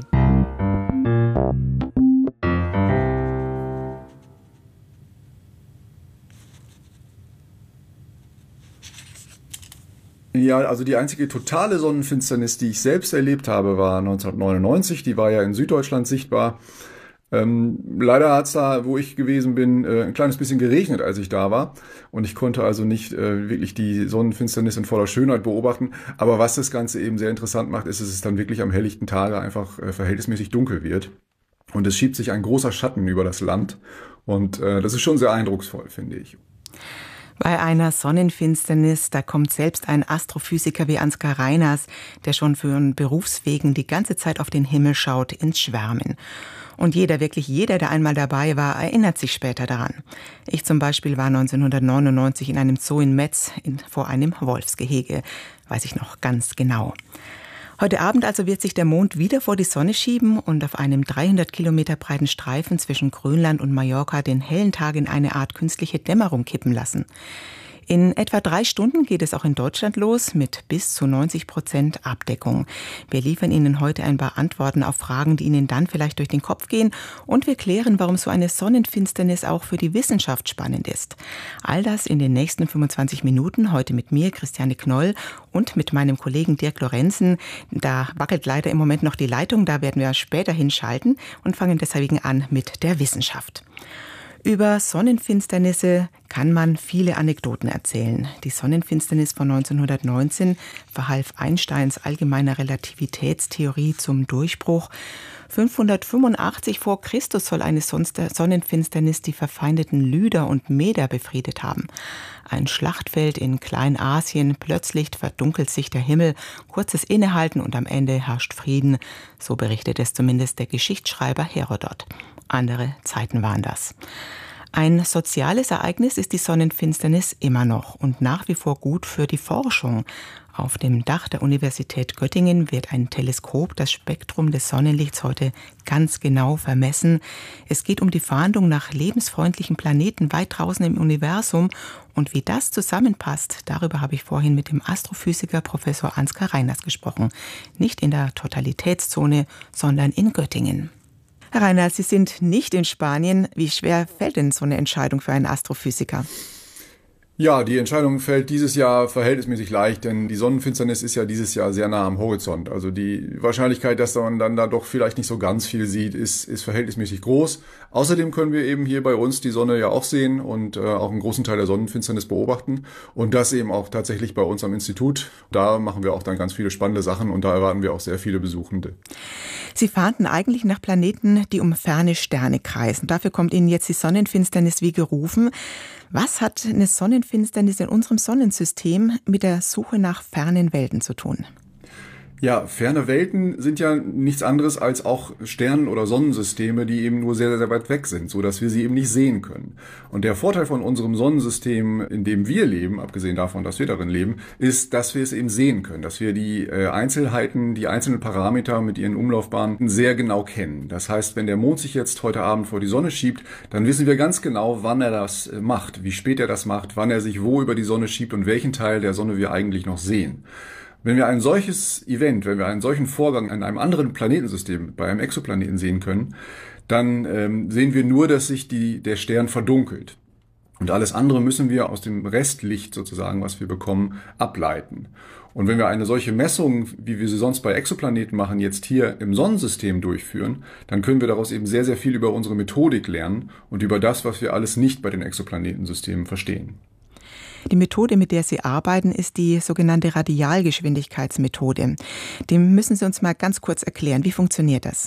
Ja, also die einzige totale Sonnenfinsternis, die ich selbst erlebt habe, war 1999. Die war ja in Süddeutschland sichtbar. Leider hat es da, wo ich gewesen bin, ein kleines bisschen geregnet, als ich da war. Und ich konnte also nicht wirklich die Sonnenfinsternis in voller Schönheit beobachten. Aber was das Ganze eben sehr interessant macht, ist, dass es dann wirklich am helllichten Tage einfach verhältnismäßig dunkel wird. Und es schiebt sich ein großer Schatten über das Land. Und das ist schon sehr eindrucksvoll, finde ich.
Bei einer Sonnenfinsternis, da kommt selbst ein Astrophysiker wie Ansgar Reiners, der schon für Berufswegen die ganze Zeit auf den Himmel schaut, ins Schwärmen. Und wirklich jeder, der einmal dabei war, erinnert sich später daran. Ich zum Beispiel war 1999 in einem Zoo in Metz vor einem Wolfsgehege. Weiß ich noch ganz genau. Heute Abend also wird sich der Mond wieder vor die Sonne schieben und auf einem 300 Kilometer breiten Streifen zwischen Grönland und Mallorca den hellen Tag in eine Art künstliche Dämmerung kippen lassen. In etwa 3 Stunden geht es auch in Deutschland los mit bis zu 90% Abdeckung. Wir liefern Ihnen heute ein paar Antworten auf Fragen, die Ihnen dann vielleicht durch den Kopf gehen, und wir klären, warum so eine Sonnenfinsternis auch für die Wissenschaft spannend ist. All das in den nächsten 25 Minuten, heute mit mir, Christiane Knoll, und mit meinem Kollegen Dirk Lorenzen. Da wackelt leider im Moment noch die Leitung, da werden wir später hinschalten und fangen deswegen an mit der Wissenschaft. Über Sonnenfinsternisse kann man viele Anekdoten erzählen. Die Sonnenfinsternis von 1919 verhalf Einsteins allgemeiner Relativitätstheorie zum Durchbruch. 585 vor Christus soll eine Sonnenfinsternis die verfeindeten Lyder und Meder befriedet haben. Ein Schlachtfeld in Kleinasien, plötzlich verdunkelt sich der Himmel, kurzes Innehalten und am Ende herrscht Frieden. So berichtet es zumindest der Geschichtsschreiber Herodot. Andere Zeiten waren das. Ein soziales Ereignis ist die Sonnenfinsternis immer noch und nach wie vor gut für die Forschung. Auf dem Dach der Universität Göttingen wird ein Teleskop das Spektrum des Sonnenlichts heute ganz genau vermessen. Es geht um die Fahndung nach lebensfreundlichen Planeten weit draußen im Universum. Und wie das zusammenpasst, darüber habe ich vorhin mit dem Astrophysiker Professor Ansgar Reiners gesprochen. Nicht in der Totalitätszone, sondern in Göttingen. Herr Reiners, Sie sind nicht in Spanien. Wie schwer fällt denn so eine Entscheidung für einen Astrophysiker?
Ja, die Entscheidung fällt dieses Jahr verhältnismäßig leicht, denn die Sonnenfinsternis ist ja dieses Jahr sehr nah am Horizont. Also die Wahrscheinlichkeit, dass man dann da doch vielleicht nicht so ganz viel sieht, ist verhältnismäßig groß. Außerdem können wir eben hier bei uns die Sonne ja auch sehen und auch einen großen Teil der Sonnenfinsternis beobachten. Und das eben auch tatsächlich bei uns am Institut. Da machen wir auch dann ganz viele spannende Sachen und da erwarten wir auch sehr viele Besuchende.
Sie fahnden eigentlich nach Planeten, die um ferne Sterne kreisen. Dafür kommt Ihnen jetzt die Sonnenfinsternis wie gerufen. Was hat eine Sonnenfinsternis in unserem Sonnensystem mit der Suche nach fernen Welten zu tun?
Ja, ferne Welten sind ja nichts anderes als auch Sternen- oder Sonnensysteme, die eben nur sehr, sehr weit weg sind, so dass wir sie eben nicht sehen können. Und der Vorteil von unserem Sonnensystem, in dem wir leben, abgesehen davon, dass wir darin leben, ist, dass wir es eben sehen können, dass wir die Einzelheiten, die einzelnen Parameter mit ihren Umlaufbahnen sehr genau kennen. Das heißt, wenn der Mond sich jetzt heute Abend vor die Sonne schiebt, dann wissen wir ganz genau, wann er das macht, wie spät er das macht, wann er sich wo über die Sonne schiebt und welchen Teil der Sonne wir eigentlich noch sehen. Wenn wir ein solches Event, wenn wir einen solchen Vorgang an einem anderen Planetensystem, bei einem Exoplaneten sehen können, dann sehen wir nur, dass sich der Stern verdunkelt. Und alles andere müssen wir aus dem Restlicht sozusagen, was wir bekommen, ableiten. Und wenn wir eine solche Messung, wie wir sie sonst bei Exoplaneten machen, jetzt hier im Sonnensystem durchführen, dann können wir daraus eben sehr, sehr viel über unsere Methodik lernen und über das, was wir alles nicht bei den Exoplanetensystemen verstehen.
Die Methode, mit der Sie arbeiten, ist die sogenannte Radialgeschwindigkeitsmethode. Die müssen Sie uns mal ganz kurz erklären. Wie funktioniert das?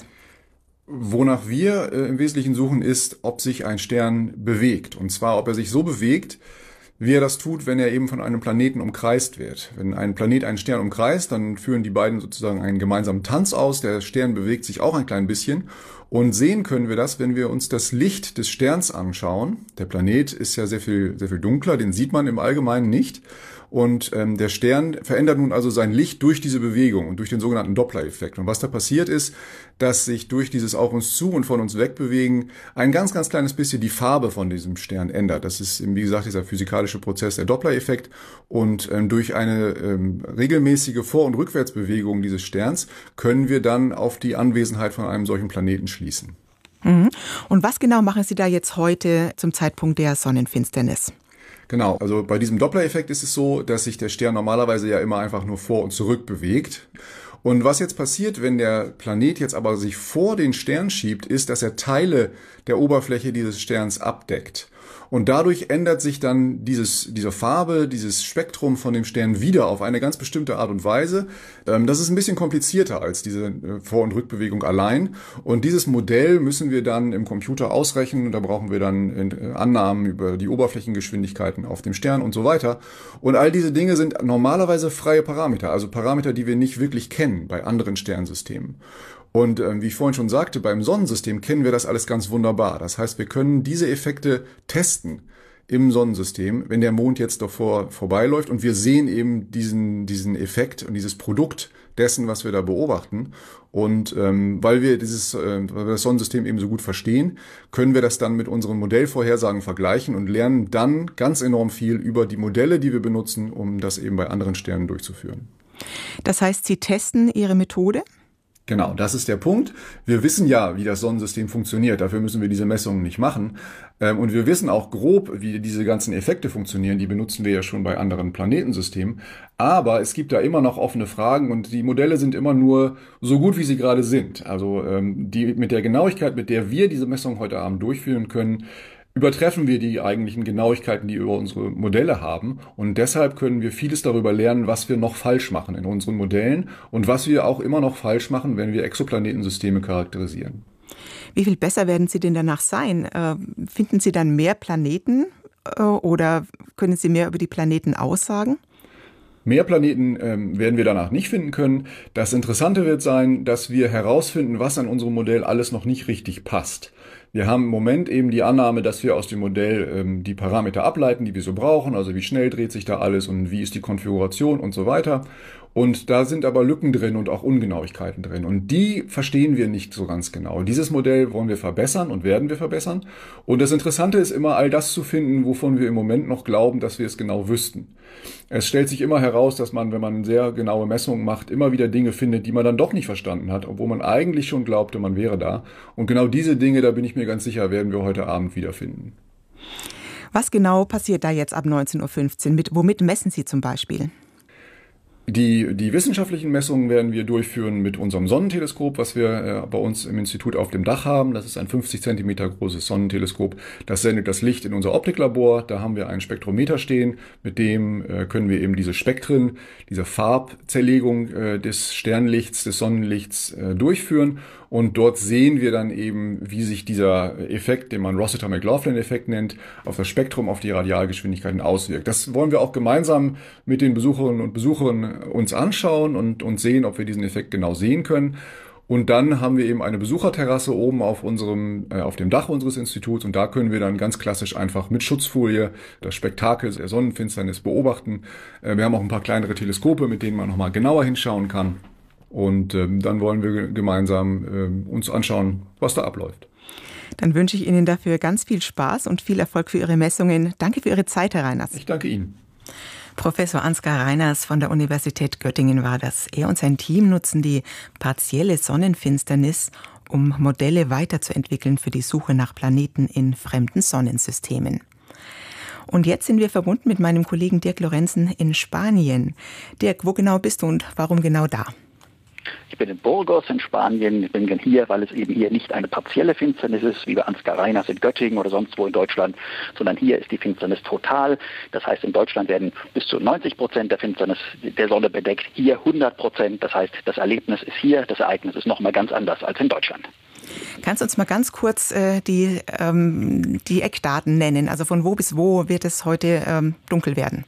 Wonach wir im Wesentlichen suchen, ist, ob sich ein Stern bewegt. Und zwar, ob er sich so bewegt, wie er das tut, wenn er eben von einem Planeten umkreist wird. Wenn ein Planet einen Stern umkreist, dann führen die beiden sozusagen einen gemeinsamen Tanz aus. Der Stern bewegt sich auch ein klein bisschen. Und sehen können wir das, wenn wir uns das Licht des Sterns anschauen. Der Planet ist ja sehr viel dunkler, den sieht man im Allgemeinen nicht. Und der Stern verändert nun also sein Licht durch diese Bewegung und durch den sogenannten Doppler-Effekt. Und was da passiert ist, dass sich durch dieses auf uns zu und von uns wegbewegen ein ganz, ganz kleines bisschen die Farbe von diesem Stern ändert. Das ist, wie gesagt, dieser physikalische Prozess, der Doppler-Effekt. Und durch eine regelmäßige Vor- und Rückwärtsbewegung dieses Sterns können wir dann auf die Anwesenheit von einem solchen Planeten schließen.
Und was genau machen Sie da jetzt heute zum Zeitpunkt der Sonnenfinsternis?
Genau, also bei diesem Doppler-Effekt ist es so, dass sich der Stern normalerweise ja immer einfach nur vor und zurück bewegt. Und was jetzt passiert, wenn der Planet jetzt aber sich vor den Stern schiebt, ist, dass er Teile der Oberfläche dieses Sterns abdeckt. Und dadurch ändert sich dann diese Farbe, dieses Spektrum von dem Stern wieder auf eine ganz bestimmte Art und Weise. Das ist ein bisschen komplizierter als diese Vor- und Rückbewegung allein. Und dieses Modell müssen wir dann im Computer ausrechnen. Und da brauchen wir dann Annahmen über die Oberflächengeschwindigkeiten auf dem Stern und so weiter. Und all diese Dinge sind normalerweise freie Parameter, also Parameter, die wir nicht wirklich kennen bei anderen Sternsystemen. Und wie ich vorhin schon sagte, beim Sonnensystem kennen wir das alles ganz wunderbar. Das heißt, wir können diese Effekte testen im Sonnensystem, wenn der Mond jetzt davor vorbeiläuft und wir sehen eben diesen Effekt und dieses Produkt dessen, was wir da beobachten. Und weil wir das Sonnensystem eben so gut verstehen, können wir das dann mit unseren Modellvorhersagen vergleichen und lernen dann ganz enorm viel über die Modelle, die wir benutzen, um das eben bei anderen Sternen durchzuführen.
Das heißt, Sie testen Ihre Methode?
Genau, das ist der Punkt. Wir wissen ja, wie das Sonnensystem funktioniert. Dafür müssen wir diese Messungen nicht machen. Und wir wissen auch grob, wie diese ganzen Effekte funktionieren. Die benutzen wir ja schon bei anderen Planetensystemen. Aber es gibt da immer noch offene Fragen und die Modelle sind immer nur so gut, wie sie gerade sind. Also mit der Genauigkeit, mit der wir diese Messungen heute Abend durchführen können, übertreffen wir die eigentlichen Genauigkeiten, die wir über unsere Modelle haben. Und deshalb können wir vieles darüber lernen, was wir noch falsch machen in unseren Modellen und was wir auch immer noch falsch machen, wenn wir Exoplanetensysteme charakterisieren.
Wie viel besser werden Sie denn danach sein? Finden Sie dann mehr Planeten oder können Sie mehr über die Planeten aussagen?
Mehr Planeten werden wir danach nicht finden können. Das Interessante wird sein, dass wir herausfinden, was an unserem Modell alles noch nicht richtig passt. Wir haben im Moment eben die Annahme, dass wir aus dem Modell die Parameter ableiten, die wir so brauchen, also wie schnell dreht sich da alles und wie ist die Konfiguration und so weiter. Und da sind aber Lücken drin und auch Ungenauigkeiten drin. Und die verstehen wir nicht so ganz genau. Dieses Modell wollen wir verbessern und werden wir verbessern. Und das Interessante ist immer, all das zu finden, wovon wir im Moment noch glauben, dass wir es genau wüssten. Es stellt sich immer heraus, dass man, wenn man sehr genaue Messungen macht, immer wieder Dinge findet, die man dann doch nicht verstanden hat, obwohl man eigentlich schon glaubte, man wäre da. Und genau diese Dinge, da bin ich mir ganz sicher, werden wir heute Abend wiederfinden.
Was genau passiert da jetzt ab 19.15 Uhr? Womit messen Sie zum Beispiel?
Die wissenschaftlichen Messungen werden wir durchführen mit unserem Sonnenteleskop, was wir bei uns im Institut auf dem Dach haben. Das ist ein 50 Zentimeter großes Sonnenteleskop. Das sendet das Licht in unser Optiklabor. Da haben wir einen Spektrometer stehen. Mit dem können wir eben diese Spektren, diese Farbzerlegung des Sternlichts, des Sonnenlichts durchführen. Und dort sehen wir dann eben, wie sich dieser Effekt, den man Rossiter-McLaughlin-Effekt nennt, auf das Spektrum, auf die Radialgeschwindigkeiten auswirkt. Das wollen wir auch gemeinsam mit den Besucherinnen und Besuchern uns anschauen und sehen, ob wir diesen Effekt genau sehen können. Und dann haben wir eben eine Besucherterrasse oben auf dem Dach unseres Instituts und da können wir dann ganz klassisch einfach mit Schutzfolie das Spektakel der Sonnenfinsternis beobachten. Wir haben auch ein paar kleinere Teleskope, mit denen man nochmal genauer hinschauen kann. Und dann wollen wir gemeinsam uns anschauen, was da abläuft.
Dann wünsche ich Ihnen dafür ganz viel Spaß und viel Erfolg für Ihre Messungen. Danke für Ihre Zeit, Herr Reiners.
Ich danke Ihnen.
Professor Ansgar Reiners von der Universität Göttingen war das. Er und sein Team nutzen die partielle Sonnenfinsternis, um Modelle weiterzuentwickeln für die Suche nach Planeten in fremden Sonnensystemen. Und jetzt sind wir verbunden mit meinem Kollegen Dirk Lorenzen in Spanien. Dirk, wo genau bist du und warum genau da?
Ich bin in Burgos in Spanien. Ich bin hier, weil es eben hier nicht eine partielle Finsternis ist, wie bei Ansgar Reiners in Göttingen oder sonst wo in Deutschland, sondern hier ist die Finsternis total. Das heißt, in Deutschland werden bis zu 90% der Finsternis der Sonne bedeckt, hier 100%. Das heißt, das Erlebnis ist hier, das Ereignis ist nochmal ganz anders als in Deutschland.
Kannst du uns mal ganz kurz die Eckdaten nennen? Also von wo bis wo wird es heute dunkel werden?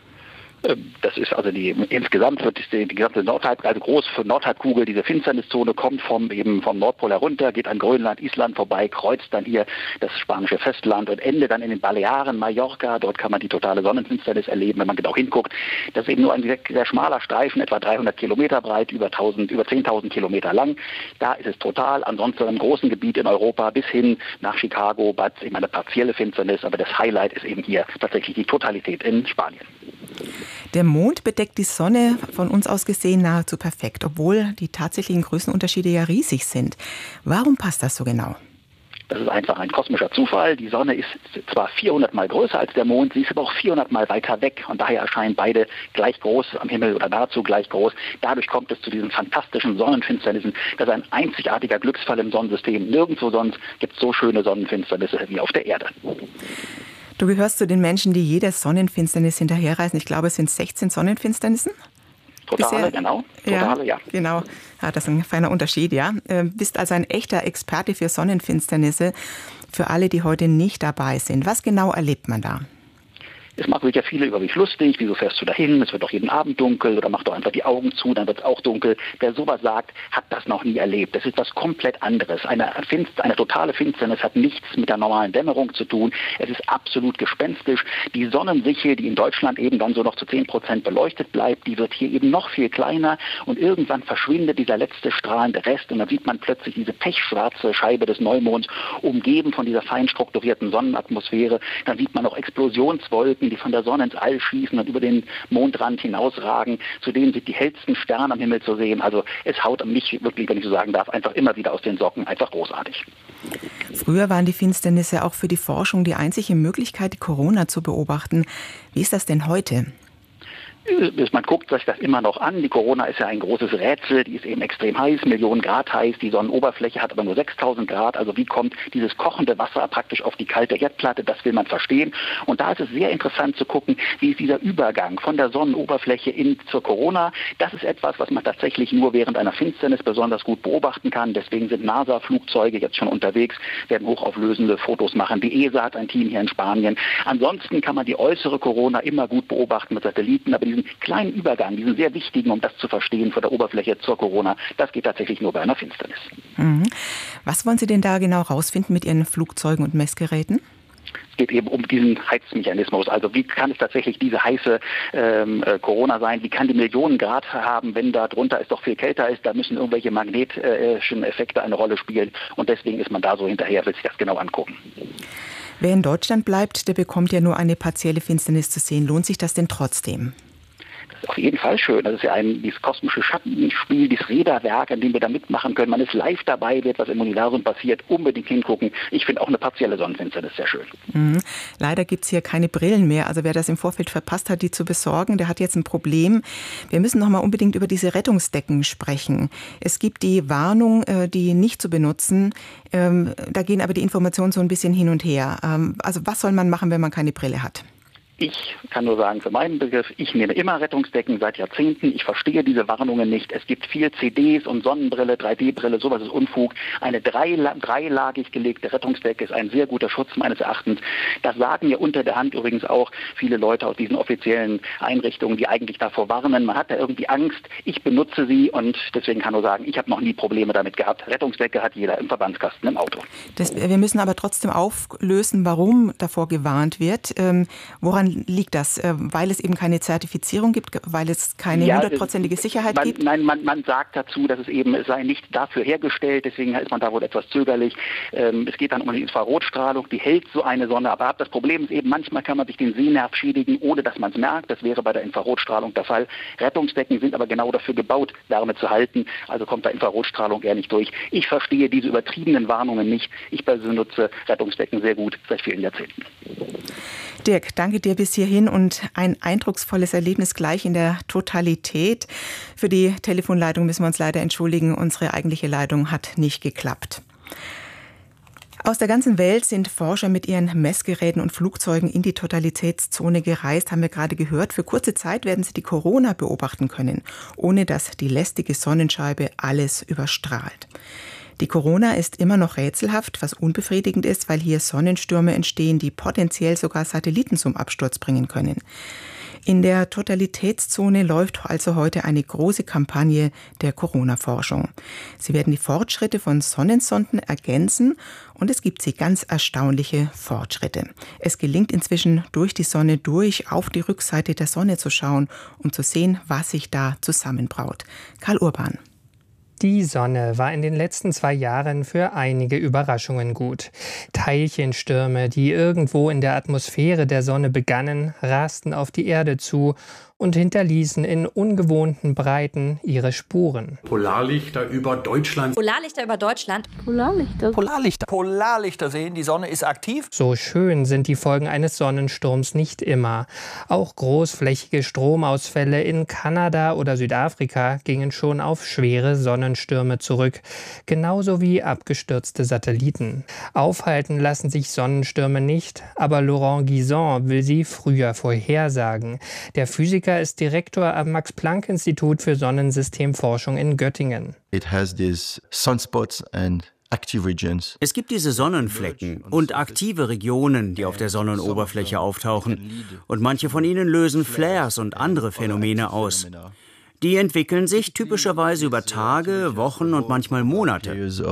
Das ist also insgesamt wird die gesamte Nordhalbkugel, diese Finsterniszone kommt vom Nordpol herunter, geht an Grönland, Island vorbei, kreuzt dann hier das spanische Festland und endet dann in den Balearen, Mallorca. Dort kann man die totale Sonnenfinsternis erleben, wenn man genau hinguckt. Das ist eben nur ein sehr, sehr schmaler Streifen, etwa 300 Kilometer breit, über 10.000 Kilometer lang. Da ist es total. Ansonsten in einem großen Gebiet in Europa bis hin nach Chicago, ist eben eine partielle Finsternis, aber das Highlight ist eben hier tatsächlich die Totalität in Spanien.
Der Mond bedeckt die Sonne von uns aus gesehen nahezu perfekt, obwohl die tatsächlichen Größenunterschiede ja riesig sind. Warum passt das so genau?
Das ist einfach ein kosmischer Zufall. Die Sonne ist zwar 400 Mal größer als der Mond, sie ist aber auch 400 Mal weiter weg. Und daher erscheinen beide gleich groß am Himmel oder nahezu gleich groß. Dadurch kommt es zu diesen fantastischen Sonnenfinsternissen. Das ist ein einzigartiger Glücksfall im Sonnensystem. Nirgendwo sonst gibt es so schöne Sonnenfinsternisse wie auf der Erde.
Du gehörst zu den Menschen, die jeder Sonnenfinsternis hinterherreisen. Ich glaube, es sind 16 Sonnenfinsternissen.
Totale, genau. Totale, ja.
Genau. Ja, das ist ein feiner Unterschied, ja. Bist also ein echter Experte für Sonnenfinsternisse. Für alle, die heute nicht dabei sind. Was genau erlebt man da?
Es machen sich ja viele über mich lustig, wieso fährst du dahin, es wird doch jeden Abend dunkel oder mach doch einfach die Augen zu, dann wird es auch dunkel. Wer sowas sagt, hat das noch nie erlebt. Das ist was komplett anderes. Eine totale Finsternis hat nichts mit der normalen Dämmerung zu tun. Es ist absolut gespenstisch. Die Sonnensichel, die in Deutschland eben dann so noch zu 10% beleuchtet bleibt, die wird hier eben noch viel kleiner und irgendwann verschwindet dieser letzte strahlende Rest und dann sieht man plötzlich diese pechschwarze Scheibe des Neumonds umgeben von dieser fein strukturierten Sonnenatmosphäre. Dann sieht man noch Explosionswolken, die von der Sonne ins All schießen und über den Mondrand hinausragen. Zudem sind die hellsten Sterne am Himmel zu sehen. Also es haut mich wirklich, wenn ich so sagen darf, einfach immer wieder aus den Socken. Einfach großartig.
Früher waren die Finsternisse auch für die Forschung die einzige Möglichkeit, die Corona zu beobachten. Wie ist das denn heute?
Man guckt sich das immer noch an. Die Corona ist ja ein großes Rätsel. Die ist eben extrem heiß, Millionen Grad heiß. Die Sonnenoberfläche hat aber nur 6000 Grad. Also wie kommt dieses kochende Wasser praktisch auf die kalte Erdplatte? Das will man verstehen. Und da ist es sehr interessant zu gucken, wie ist dieser Übergang von der Sonnenoberfläche zur Corona. Das ist etwas, was man tatsächlich nur während einer Finsternis besonders gut beobachten kann. Deswegen sind NASA-Flugzeuge jetzt schon unterwegs, werden hochauflösende Fotos machen. Die ESA hat ein Team hier in Spanien. Ansonsten kann man die äußere Corona immer gut beobachten mit Satelliten. Aber diesen kleinen Übergang, diesen sehr wichtigen, um das zu verstehen, von der Oberfläche zur Corona, das geht tatsächlich nur bei einer Finsternis.
Was wollen Sie denn da genau rausfinden mit Ihren Flugzeugen und Messgeräten?
Es geht eben um diesen Heizmechanismus. Also wie kann es tatsächlich diese heiße Corona sein? Wie kann die Millionen Grad haben, wenn da drunter es doch viel kälter ist? Da müssen irgendwelche magnetischen Effekte eine Rolle spielen. Und deswegen ist man da so hinterher, will sich das genau angucken.
Wer in Deutschland bleibt, der bekommt ja nur eine partielle Finsternis zu sehen. Lohnt sich das denn trotzdem?
Das ist auf jeden Fall schön. Das ist ja dieses kosmische Schattenspiel, dieses Räderwerk, an dem wir da mitmachen können. Man ist live dabei, wie etwas im Universum passiert. Unbedingt hingucken. Ich finde auch eine partielle Sonnenfinsternis sehr schön.
Leider gibt es hier keine Brillen mehr. Also wer das im Vorfeld verpasst hat, die zu besorgen, der hat jetzt ein Problem. Wir müssen noch mal unbedingt über diese Rettungsdecken sprechen. Es gibt die Warnung, die nicht zu benutzen. Da gehen aber die Informationen so ein bisschen hin und her. Also was soll man machen, wenn man keine Brille hat?
Ich kann nur sagen, für meinen Begriff, ich nehme immer Rettungsdecken seit Jahrzehnten. Ich verstehe diese Warnungen nicht. Es gibt viel CDs und Sonnenbrille, 3D-Brille, sowas ist Unfug. Eine dreilagig gelegte Rettungsdecke ist ein sehr guter Schutz meines Erachtens. Das sagen ja unter der Hand übrigens auch viele Leute aus diesen offiziellen Einrichtungen, die eigentlich davor warnen. Man hat da irgendwie Angst. Ich benutze sie und deswegen kann nur sagen, ich habe noch nie Probleme damit gehabt. Rettungsdecke hat jeder im Verbandskasten im Auto.
Wir müssen aber trotzdem auflösen, warum davor gewarnt wird. Woran liegt das? Weil es eben keine Zertifizierung gibt, weil es keine 100%ige Sicherheit gibt?
Nein, man sagt dazu, dass es sei nicht dafür hergestellt, deswegen ist man da wohl etwas zögerlich. Es geht dann um die Infrarotstrahlung, die hält so eine Sonne aber ab. Das Problem ist eben, manchmal kann man sich den Sehnerv schädigen, ohne dass man es merkt. Das wäre bei der Infrarotstrahlung der Fall. Rettungsdecken sind aber genau dafür gebaut, Wärme zu halten, also kommt da Infrarotstrahlung eher nicht durch. Ich verstehe diese übertriebenen Warnungen nicht. Ich persönlich nutze Rettungsdecken sehr gut seit vielen Jahrzehnten.
Dirk, danke dir bis hierhin und ein eindrucksvolles Erlebnis gleich in der Totalität. Für die Telefonleitung müssen wir uns leider entschuldigen. Unsere eigentliche Leitung hat nicht geklappt. Aus der ganzen Welt sind Forscher mit ihren Messgeräten und Flugzeugen in die Totalitätszone gereist, haben wir gerade gehört. Für kurze Zeit werden sie die Corona beobachten können, ohne dass die lästige Sonnenscheibe alles überstrahlt. Die Corona ist immer noch rätselhaft, was unbefriedigend ist, weil hier Sonnenstürme entstehen, die potenziell sogar Satelliten zum Absturz bringen können. In der Totalitätszone läuft also heute eine große Kampagne der Corona-Forschung. Sie werden die Fortschritte von Sonnensonden ergänzen und es gibt ganz erstaunliche Fortschritte. Es gelingt inzwischen durch die Sonne auf die Rückseite der Sonne zu schauen, um zu sehen, was sich da zusammenbraut. Karl Urban.
Die Sonne war in den letzten 2 Jahren für einige Überraschungen gut. Teilchenstürme, die irgendwo in der Atmosphäre der Sonne begannen, rasten auf die Erde zu und hinterließen in ungewohnten Breiten ihre Spuren.
Polarlichter über Deutschland.
Polarlichter über Deutschland.
Polarlichter sehen, die Sonne ist aktiv.
So schön sind die Folgen eines Sonnensturms nicht immer. Auch großflächige Stromausfälle in Kanada oder Südafrika gingen schon auf schwere Sonnenstürme zurück. Genauso wie abgestürzte Satelliten. Aufhalten lassen sich Sonnenstürme nicht, aber Laurent Guizon will sie früher vorhersagen. Der Physiker ist Direktor am Max-Planck-Institut für Sonnensystemforschung in Göttingen.
It has these sunspots and
Es gibt diese Sonnenflecken und aktive Regionen, die auf der Sonnenoberfläche auftauchen. Und manche von ihnen lösen Flares und andere Phänomene aus. Die entwickeln sich typischerweise über Tage, Wochen und manchmal Monate.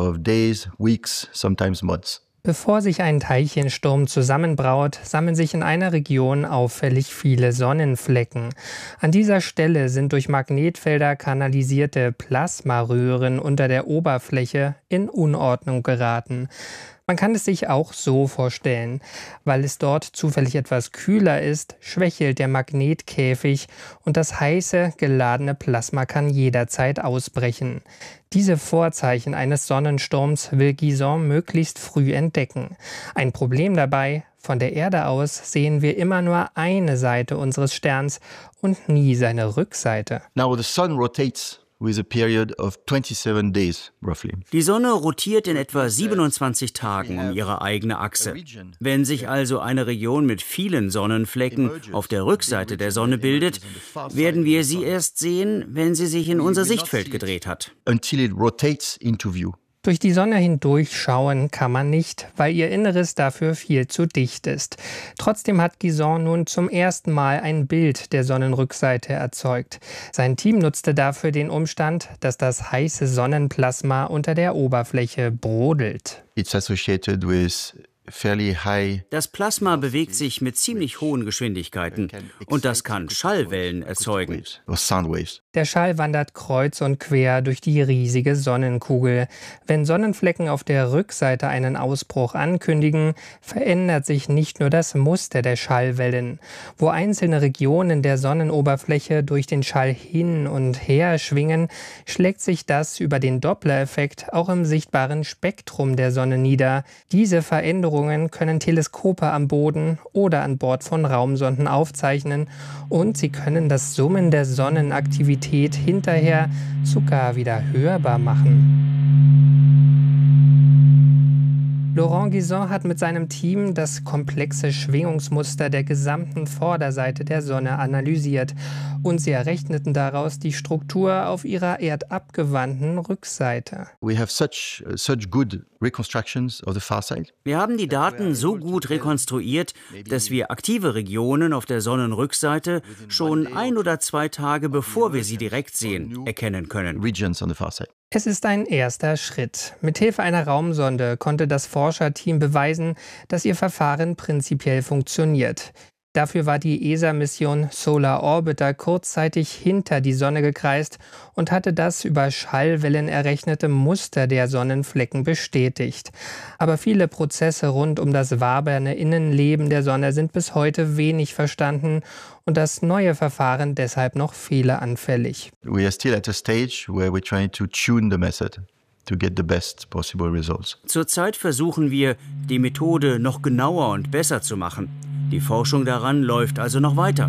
Bevor sich ein Teilchensturm zusammenbraut, sammeln sich in einer Region auffällig viele Sonnenflecken. An dieser Stelle sind durch Magnetfelder kanalisierte Plasmaröhren unter der Oberfläche in Unordnung geraten. Man kann es sich auch so vorstellen. Weil es dort zufällig etwas kühler ist, schwächelt der Magnetkäfig und das heiße, geladene Plasma kann jederzeit ausbrechen. Diese Vorzeichen eines Sonnensturms will Guison möglichst früh entdecken. Ein Problem dabei: Von der Erde aus sehen wir immer nur eine Seite unseres Sterns und nie seine Rückseite.
Now the sun rotates with a period of 27 days, roughly. Die Sonne rotiert in etwa 27 Tagen um ihre eigene Achse. Wenn sich also eine Region mit vielen Sonnenflecken auf der Rückseite der Sonne bildet, werden wir sie erst sehen, wenn sie sich in unser Sichtfeld gedreht hat. Until it rotates into view.
Durch die Sonne hindurchschauen kann man nicht, weil ihr Inneres dafür viel zu dicht ist. Trotzdem hat Guison nun zum ersten Mal ein Bild der Sonnenrückseite erzeugt. Sein Team nutzte dafür den Umstand, dass das heiße Sonnenplasma unter der Oberfläche brodelt.
It's associated with das Plasma bewegt sich mit ziemlich hohen Geschwindigkeiten und das kann Schallwellen erzeugen.
Der Schall wandert kreuz und quer durch die riesige Sonnenkugel. Wenn Sonnenflecken auf der Rückseite einen Ausbruch ankündigen, verändert sich nicht nur das Muster der Schallwellen. Wo einzelne Regionen der Sonnenoberfläche durch den Schall hin und her schwingen, schlägt sich das über den Doppler-Effekt auch im sichtbaren Spektrum der Sonne nieder. Diese Veränderungen können Teleskope am Boden oder an Bord von Raumsonden aufzeichnen und sie können das Summen der Sonnenaktivität hinterher sogar wieder hörbar machen. Laurent Guison hat mit seinem Team das komplexe Schwingungsmuster der gesamten Vorderseite der Sonne analysiert und sie errechneten daraus die Struktur auf ihrer erdabgewandten Rückseite.
Wir haben die Daten so gut rekonstruiert, dass wir aktive Regionen auf der Sonnenrückseite schon 1 oder 2 Tage bevor wir sie direkt sehen, erkennen können.
Es ist ein erster Schritt. Mithilfe einer Raumsonde konnte das Forscherteam beweisen, dass ihr Verfahren prinzipiell funktioniert. Dafür war die ESA-Mission Solar Orbiter kurzzeitig hinter die Sonne gekreist und hatte das über Schallwellen errechnete Muster der Sonnenflecken bestätigt. Aber viele Prozesse rund um das wabernde Innenleben der Sonne sind bis heute wenig verstanden und das neue Verfahren deshalb noch fehleranfällig.
We are still at a stage where we're trying to tune the method to get the best possible results. Zurzeit versuchen wir, die Methode noch genauer und besser zu machen. Die Forschung daran läuft also noch weiter.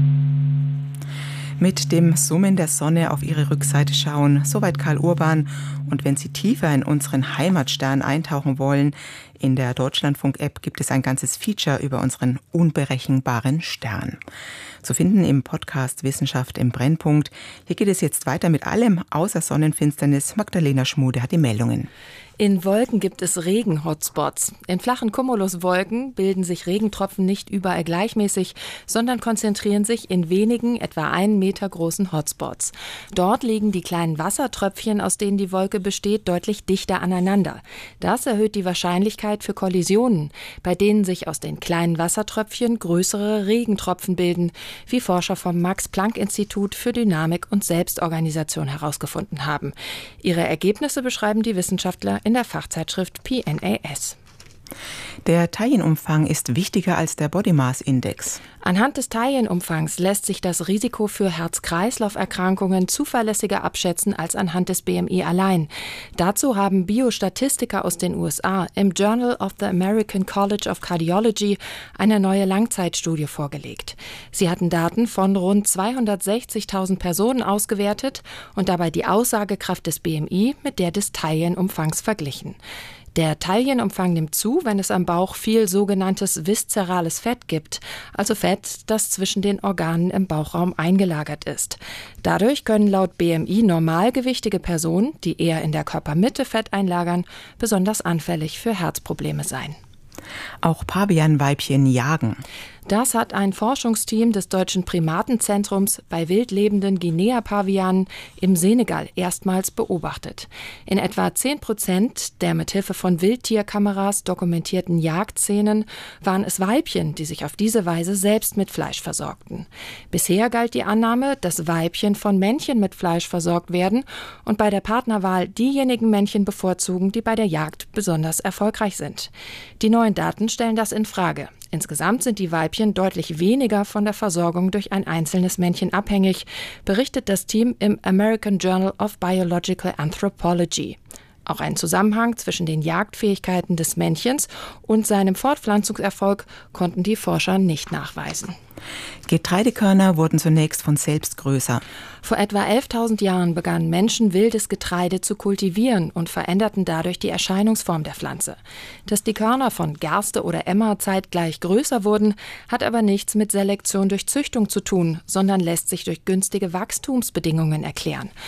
Mit dem Summen der Sonne auf ihre Rückseite schauen, soweit Karl Urban. Und wenn Sie tiefer in unseren Heimatstern eintauchen wollen, in der Deutschlandfunk-App gibt es ein ganzes Feature über unseren unberechenbaren Stern. Zu finden im Podcast Wissenschaft im Brennpunkt. Hier geht es jetzt weiter mit allem außer Sonnenfinsternis. Magdalena Schmude hat die Meldungen.
In Wolken gibt es Regen-Hotspots. In flachen Cumuluswolken bilden sich Regentropfen nicht überall gleichmäßig, sondern konzentrieren sich in wenigen, etwa 1 Meter großen Hotspots. Dort liegen die kleinen Wassertröpfchen, aus denen die Wolke besteht, deutlich dichter aneinander. Das erhöht die Wahrscheinlichkeit für Kollisionen, bei denen sich aus den kleinen Wassertröpfchen größere Regentropfen bilden, wie Forscher vom Max-Planck-Institut für Dynamik und Selbstorganisation herausgefunden haben. Ihre Ergebnisse beschreiben die Wissenschaftler in der Fachzeitschrift PNAS.
Der Teilchenumfang ist wichtiger als der Body Mass Index.
Anhand des Teilchenumfangs lässt sich das Risiko für Herz-Kreislauf-Erkrankungen zuverlässiger abschätzen als anhand des BMI allein. Dazu haben Biostatistiker aus den USA im Journal of the American College of Cardiology eine neue Langzeitstudie vorgelegt. Sie hatten Daten von rund 260.000 Personen ausgewertet und dabei die Aussagekraft des BMI mit der des Teilchenumfangs verglichen. Der Taillenumfang nimmt zu, wenn es am Bauch viel sogenanntes viszerales Fett gibt, also Fett, das zwischen den Organen im Bauchraum eingelagert ist. Dadurch können laut BMI normalgewichtige Personen, die eher in der Körpermitte Fett einlagern, besonders anfällig für Herzprobleme sein.
Auch Pavianweibchen jagen.
Das hat ein Forschungsteam des Deutschen Primatenzentrums bei wildlebenden Guinea-Pavianen im Senegal erstmals beobachtet. In etwa 10% der mithilfe von Wildtierkameras dokumentierten Jagdszenen waren es Weibchen, die sich auf diese Weise selbst mit Fleisch versorgten. Bisher galt die Annahme, dass Weibchen von Männchen mit Fleisch versorgt werden und bei der Partnerwahl diejenigen Männchen bevorzugen, die bei der Jagd besonders erfolgreich sind. Die neuen Daten stellen das in Frage. Insgesamt sind die Weibchen deutlich weniger von der Versorgung durch ein einzelnes Männchen abhängig, berichtet das Team im American Journal of Biological Anthropology. Auch einen Zusammenhang zwischen den Jagdfähigkeiten des Männchens und seinem Fortpflanzungserfolg konnten die Forscher nicht nachweisen.
Getreidekörner wurden zunächst von selbst größer.
Vor etwa 11.000 Jahren begannen Menschen wildes Getreide zu kultivieren und veränderten dadurch die Erscheinungsform der Pflanze. Dass die Körner von Gerste oder Emmer zeitgleich größer wurden, hat aber nichts mit Selektion durch Züchtung zu tun, sondern lässt sich durch günstige Wachstumsbedingungen erklären.